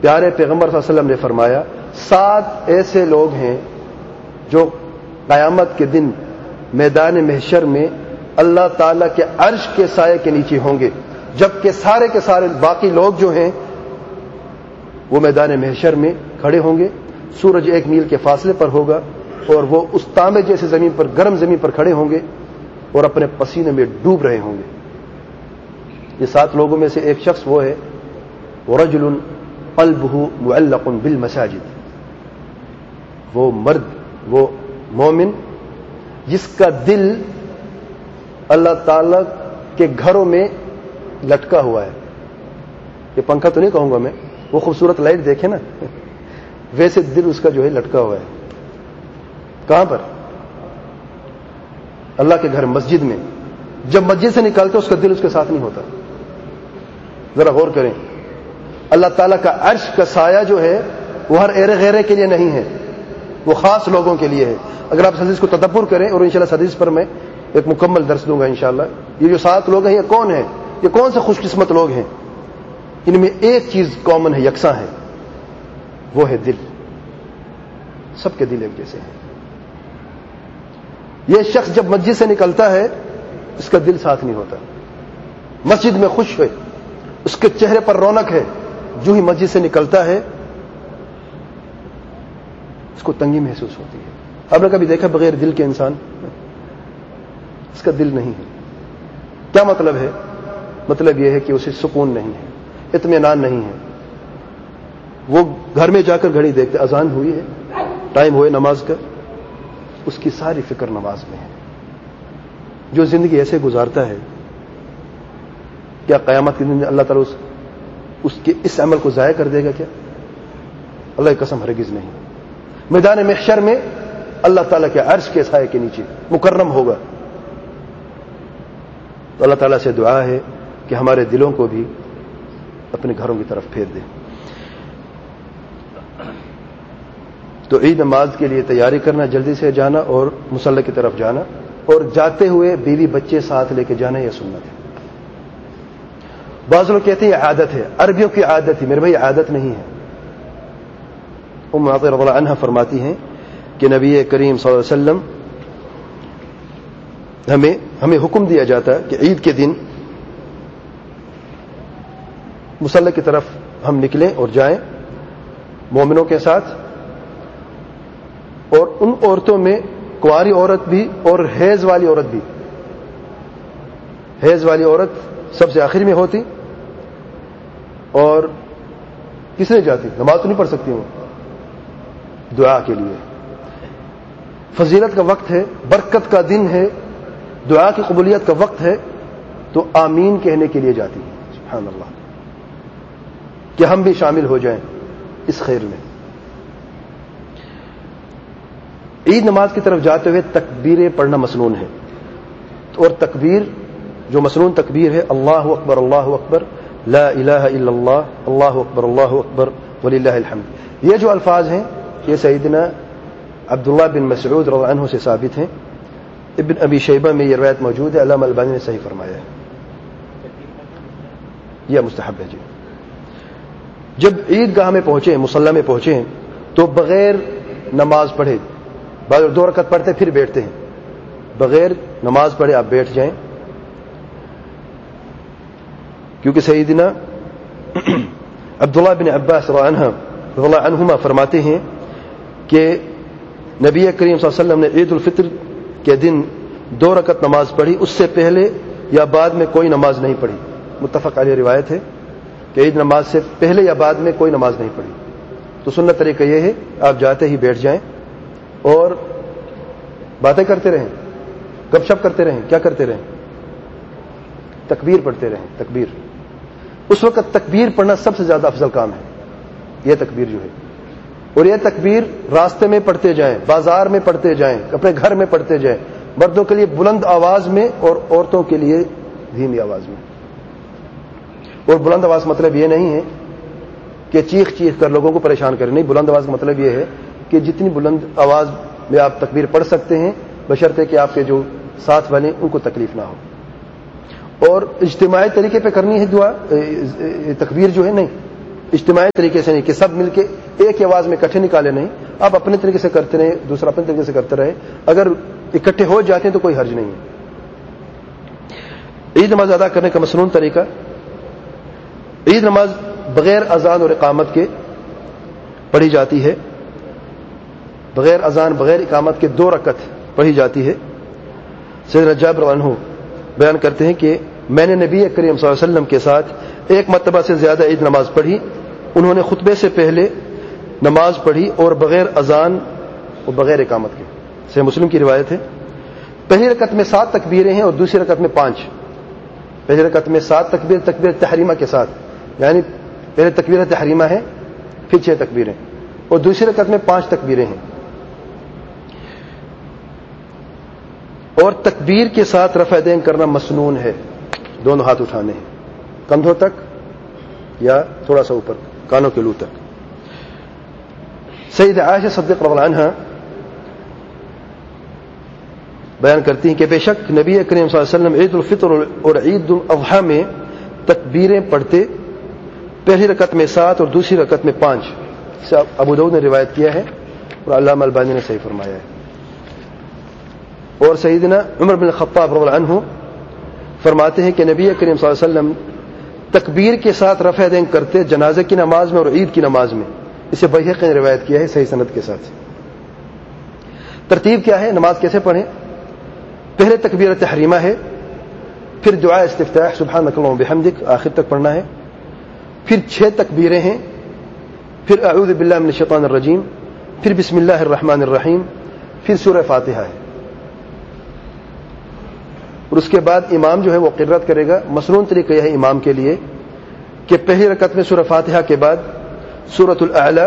پیارے پیغمبر صلی اللہ علیہ وسلم نے فرمایا 7 ایسے لوگ ہیں جو قیامت کے دن میدان محشر میں اللہ تعالیٰ کے عرش کے سائے کے نیچے ہوں گے، جبکہ سارے کے سارے باقی لوگ جو ہیں وہ میدان محشر میں کھڑے ہوں گے، سورج 1 میل کے فاصلے پر ہوگا اور وہ اس تانبے جیسے زمین پر، گرم زمین پر کھڑے ہوں گے اور اپنے پسینے میں ڈوب رہے ہوں گے۔ یہ 7 لوگوں میں سے ایک شخص وہ ہے وَرَجُلٌ قَلْبُهُ مُعَلَّقٌ بِالْمَسَاجِدِ، وہ مرد، وہ مومن جس کا دل اللہ تعالی کے گھروں میں لٹکا ہوا ہے۔ یہ پنکھا تو نہیں کہوں گا میں، وہ خوبصورت لائٹ دیکھے نا، ویسے دل اس کا جو ہے لٹکا ہوا ہے۔ کہاں پر؟ اللہ کے گھر، مسجد میں۔ جب مسجد سے نکلتے اس کا دل اس کے ساتھ نہیں ہوتا۔ ذرا غور کریں، اللہ تعالیٰ کا عرش کا سایہ جو ہے وہ ہر ایرے غیرے کے لیے نہیں ہے، وہ خاص لوگوں کے لیے ہے۔ اگر آپ اس حدیث کو تدبر کریں، اور انشاءاللہ حدیث پر میں ایک مکمل درس دوں گا انشاءاللہ، یہ جو 7 لوگ ہیں یہ کون ہیں؟ یہ کون سے خوش قسمت لوگ ہیں؟ ان میں ایک چیز کامن ہے، یکساں ہے، وہ ہے دل۔ سب کے دل ایک جیسے ہیں۔ یہ شخص جب مسجد سے نکلتا ہے اس کا دل ساتھ نہیں ہوتا، مسجد میں خوش ہے، اس کے چہرے پر رونق ہے، جو ہی مسجد سے نکلتا ہے اس کو تنگی محسوس ہوتی ہے۔ آپ نے کبھی دیکھا بغیر دل کے انسان؟ اس کا دل نہیں ہے۔ کیا مطلب ہے؟ مطلب یہ ہے کہ اسے سکون نہیں ہے، اطمینان نہیں ہے۔ وہ گھر میں جا کر گھڑی دیکھتے، اذان ہوئی ہے، ٹائم ہوئے نماز کا، اس کی ساری فکر نماز میں ہے۔ جو زندگی ایسے گزارتا ہے، کیا قیامت کے دن اللہ تعالیٰ اس کے اس عمل کو ضائع کر دے گا کیا؟ اللہ کی قسم ہرگز نہیں۔ میدان محشر میں اللہ تعالیٰ کے عرش کے سائے کے نیچے مکرم ہوگا۔ تو اللہ تعالیٰ سے دعا ہے کہ ہمارے دلوں کو بھی اپنے گھروں کی طرف پھیر دے۔ تو عید نماز کے لیے تیاری کرنا، جلدی سے جانا اور مصلی کی طرف جانا، اور جاتے ہوئے بیوی بچے ساتھ لے کے جانا، یہ سنت ہے۔ بعض لوگ کہتے ہیں یہ عادت ہے، عربیوں کی عادت ہے، میرے بھائی عادت نہیں ہے۔ ام عطیہ رضی اللہ عنہا فرماتی ہیں کہ نبی کریم صلی اللہ علیہ وسلم ہمیں حکم دیا جاتا ہے کہ عید کے دن مصلی کی طرف ہم نکلیں اور جائیں مومنوں کے ساتھ، اور ان عورتوں میں کنواری عورت بھی اور حیض والی عورت بھی۔ حیض والی عورت سب سے آخر میں ہوتی، اور کس نے جاتی؟ نماز تو نہیں پڑھ سکتی وہ، دعا کے لیے۔ فضیلت کا وقت ہے، برکت کا دن ہے، دعا کی قبولیت کا وقت ہے، تو آمین کہنے کے لیے جاتی ہے۔ سبحان اللہ، کہ ہم بھی شامل ہو جائیں اس خیر میں۔ عید نماز کی طرف جاتے ہوئے تکبیریں پڑھنا مسنون ہے، اور تکبیر جو مسنون تکبیر ہے، اللہ اکبر اللہ اکبر، لا الہ الا اللہ، اللہ اکبر وللہ الحمد۔ یہ جو الفاظ ہیں یہ سیدنا عبداللہ بن مسعود رضی اللہ عنہ سے ثابت ہیں۔ ابن ابی شیبہ میں یہ روایت موجود ہے، علامہ البانی نے صحیح فرمایا ہے، یہ مستحب ہے۔ جی جب عید گاہ میں پہنچے، مصلی میں پہنچے، تو بغیر نماز پڑھے، بعض 2 رکعت پڑھتے پھر بیٹھتے ہیں، بغیر نماز پڑھے آپ بیٹھ جائیں، کیونکہ سیدنا عبداللہ بن عباس رضی اللہ عنہما فرماتے ہیں کہ نبی کریم صلی اللہ علیہ وسلم نے عید الفطر کے دن 2 رکعت نماز پڑھی، اس سے پہلے یا بعد میں کوئی نماز نہیں پڑھی۔ متفق علیہ روایت ہے کہ عید نماز سے پہلے یا بعد میں کوئی نماز نہیں پڑھی۔ تو سنت طریقہ یہ ہے آپ جاتے ہی بیٹھ جائیں اور باتیں کرتے رہیں، گپ شپ کرتے رہیں، کیا کرتے رہیں؟ تکبیر پڑھتے رہیں۔ تکبیر اس وقت تکبیر پڑھنا سب سے زیادہ افضل کام ہے، یہ تکبیر جو ہے، اور یہ تکبیر راستے میں پڑھتے جائیں، بازار میں پڑھتے جائیں، اپنے گھر میں پڑھتے جائیں، مردوں کے لیے بلند آواز میں اور عورتوں کے لیے دھیمی آواز میں۔ اور بلند آواز مطلب یہ نہیں ہے کہ چیخ چیخ کر لوگوں کو پریشان کریں، نہیں، بلند آواز کا مطلب یہ ہے کہ جتنی بلند آواز میں آپ تکبیر پڑھ سکتے ہیں، بشرطے کہ آپ کے جو ساتھ والے ان کو تکلیف نہ ہو۔ اور اجتماعی طریقے پہ کرنی ہے دعا، تکبیر جو ہے، نہیں، اجتماعی طریقے سے نہیں کہ سب مل کے ایک ہی آواز میں اکٹھے نکالے نہیں, آپ اپنے طریقے سے کرتے رہے, دوسرا اپنے طریقے سے کرتے رہے. اگر اکٹھے ہو جاتے ہیں تو کوئی حرج نہیں ہے. عید نماز ادا کرنے کا مسنون طریقہ, عید نماز بغیر اذان اور اقامت کے پڑھی جاتی ہے. بغیر اذان بغیر اقامت کے 2 رکعت پڑھی جاتی ہے. سیدنا جابر عنہ بیان کرتے ہیں کہ میں نے نبی کریم صلی اللہ علیہ وسلم کے ساتھ 1 مرتبہ سے زیادہ عید نماز پڑھی. انہوں نے خطبے سے پہلے نماز پڑھی اور بغیر اذان اور بغیر اقامت کے. صحیح مسلم کی روایت ہے. پہلی رکعت میں 7 تکبیریں ہیں اور دوسری رکعت میں 5. پہلی رکعت میں 7 تکبیر تکبیر تحریمہ کے ساتھ, یعنی پہلے تکبیر تحریمہ ہے, پھر 6 تکبیریں, اور دوسری رکعت میں 5 تکبیریں ہیں. اور تکبیر کے ساتھ رفع دین کرنا مسنون ہے. دونوں ہاتھ اٹھانے ہیں کندھوں تک یا تھوڑا سا اوپر کانوں کے لو تک. سیدہ عائشہ صدیقہ رضی اللہ عنہا بیان کرتی ہیں کہ بے شک نبی کریم صلی اللہ علیہ وسلم عید الفطر اور عید الاضحیٰ میں تکبیریں پڑھتے, پہلی رکعت میں 7 اور دوسری رکعت میں 5. اسے ابو داؤد نے روایت کیا ہے اور علامہ البانی نے صحیح فرمایا ہے. اور سیدنا عمر بن الخطاب رضی اللہ عنہ فرماتے ہیں کہ نبی کریم صلی اللہ علیہ وسلم تکبیر کے ساتھ رفع دین کرتے جنازے کی نماز میں اور عید کی نماز میں. اسے بیہقی نے روایت کیا ہے صحیح سند کے ساتھ. ترتیب کیا ہے, نماز کیسے پڑھیں؟ پہلے تکبیر تحریمہ ہے, پھر دعا استفتاح سبحانک اللہم وبحمدک آخر تک پڑھنا ہے, پھر 6 تکبیریں ہیں, پھر اعوذ باللہ من الشیطان الرجیم, پھر بسم اللہ الرحمن الرحیم, پھر سورہ فاتحہ ہے. اور اس کے بعد امام جو ہے وہ قرات کرے گا. مسنون طریقہ یہ ہے امام کے لیے کہ پہلی رکعت میں سورہ فاتحہ کے بعد سورۃ الاعلی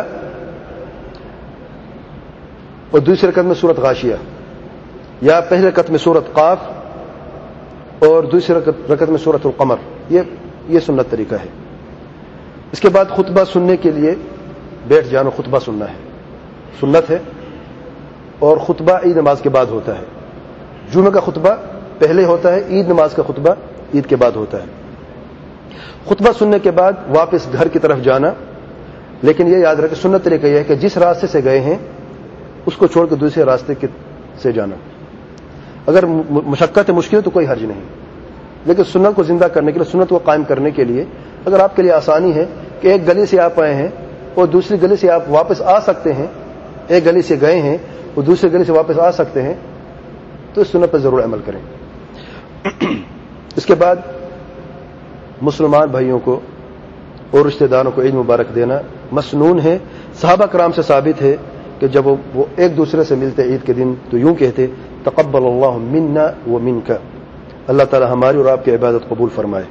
اور دوسری رکعت میں سورۃ غاشیہ, یا پہلی رکعت میں سورۃ قاف اور دوسری رکعت میں سورۃ القمر. یہ سنت طریقہ ہے. اس کے بعد خطبہ سننے کے لیے بیٹھ جانا, خطبہ سننا ہے, سنت ہے. اور خطبہ عید نماز کے بعد ہوتا ہے. جمعہ کا خطبہ پہلے ہوتا ہے, عید نماز کا خطبہ عید کے بعد ہوتا ہے. خطبہ سننے کے بعد واپس گھر کی طرف جانا, لیکن یہ یاد رکھیں سنت طریقہ یہ ہے کہ جس راستے سے گئے ہیں اس کو چھوڑ کے دوسرے راستے سے جانا. اگر مشقت مشکل ہے تو کوئی حرج نہیں, لیکن سنت کو زندہ کرنے کے لیے, سنت کو قائم کرنے کے لیے اگر آپ کے لیے آسانی ہے کہ ایک گلی سے آپ آئے ہیں اور دوسری گلی سے آپ واپس آ سکتے ہیں, ایک گلی سے گئے ہیں اور دوسری گلی سے واپس آ سکتے ہیں, تو اس سنت پر ضرور عمل کریں. اس کے بعد مسلمان بھائیوں کو اور رشتہ داروں کو عید مبارک دینا مسنون ہے. صحابہ کرام سے ثابت ہے کہ جب وہ ایک دوسرے سے ملتے عید کے دن تو یوں کہتے تقبل اللہ منا و منک, اللہ تعالی ہماری اور آپ کی عبادت قبول فرمائے.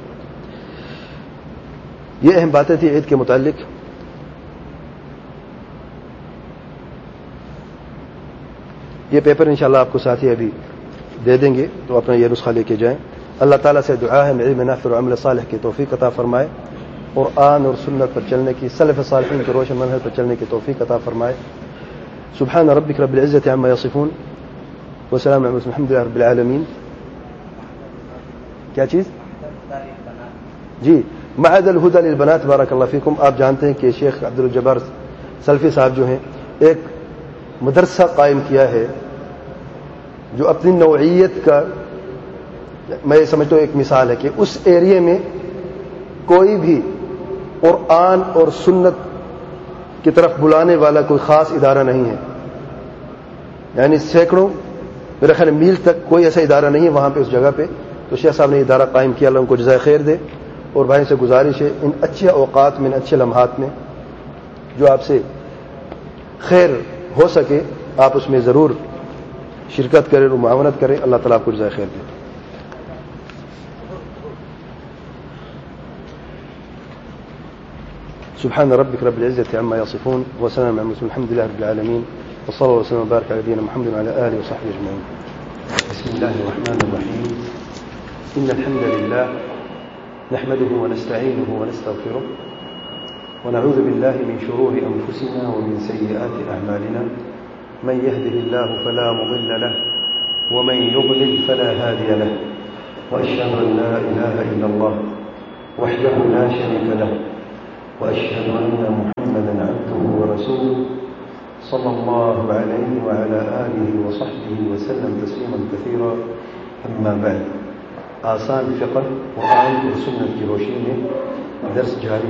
یہ اہم باتیں تھیں عید کے متعلق. یہ پیپر انشاءاللہ آپ کو ساتھی ابھی دے دیں گے, تو اپنا یہ نسخہ لے کے جائیں. اللہ تعالیٰ سے دعا ہے علم نافع اور عمل صالح کی توفیق عطا فرمائے, قرآن اور سنت پر چلنے کی, سلف صالحین کے روشن منہج پر چلنے کی توفیق عطا فرمائے. سبحان ربک رب العزة عما یصفون وسلام علی المرسلین الحمد للہ رب العالمین. کیا چیز؟ جی, معهد الہدی للبنات بارک اللہ فیکم. آپ جانتے ہیں کہ شیخ عبدالجبار سلفی صاحب جو ہیں ایک مدرسہ قائم کیا ہے جو اپنی نوعیت کا, میں یہ سمجھتا ہوں ایک مثال ہے کہ اس ایریے میں کوئی بھی قرآن اور سنت کی طرف بلانے والا کوئی خاص ادارہ نہیں ہے. یعنی سینکڑوں میرے خیال میل تک کوئی ایسا ادارہ نہیں ہے وہاں پہ اس جگہ پہ. تو شیخ صاحب نے ادارہ قائم کیا, اللہ ان کو جزائے خیر دے. اور بھائی سے گزارش ہے ان اچھے اوقات میں, ان اچھے لمحات میں جو آپ سے خیر ہو سکے آپ اس میں ضرور شرکت کریں اور معاونت کریں. اللہ تعالیٰ آپ کو جزائے خیر دے. سبحان ربك رب العزة عما يصفون وسلام على المرسلين الحمد لله رب العالمين وصلى الله وسلم وبارك على نبينا محمد وعلى آله وصحبه أجمعين. بسم الله الرحمن الرحيم. إن الحمد لله نحمده ونستعينه ونستغفره ونعوذ بالله من شرور أنفسنا ومن سيئات أعمالنا. من يهده الله فلا مضل له ومن يضلل فلا هادي له وأشهد أن لا إله إلا الله وحده لا شريك له وأشهد أن محمدا عبده ورسوله صلى الله عليه وعلى آله وصحبه وسلم تسليما كثيرا. أما بعد، آسان فقه وآن سنة كيروشيني درس جاري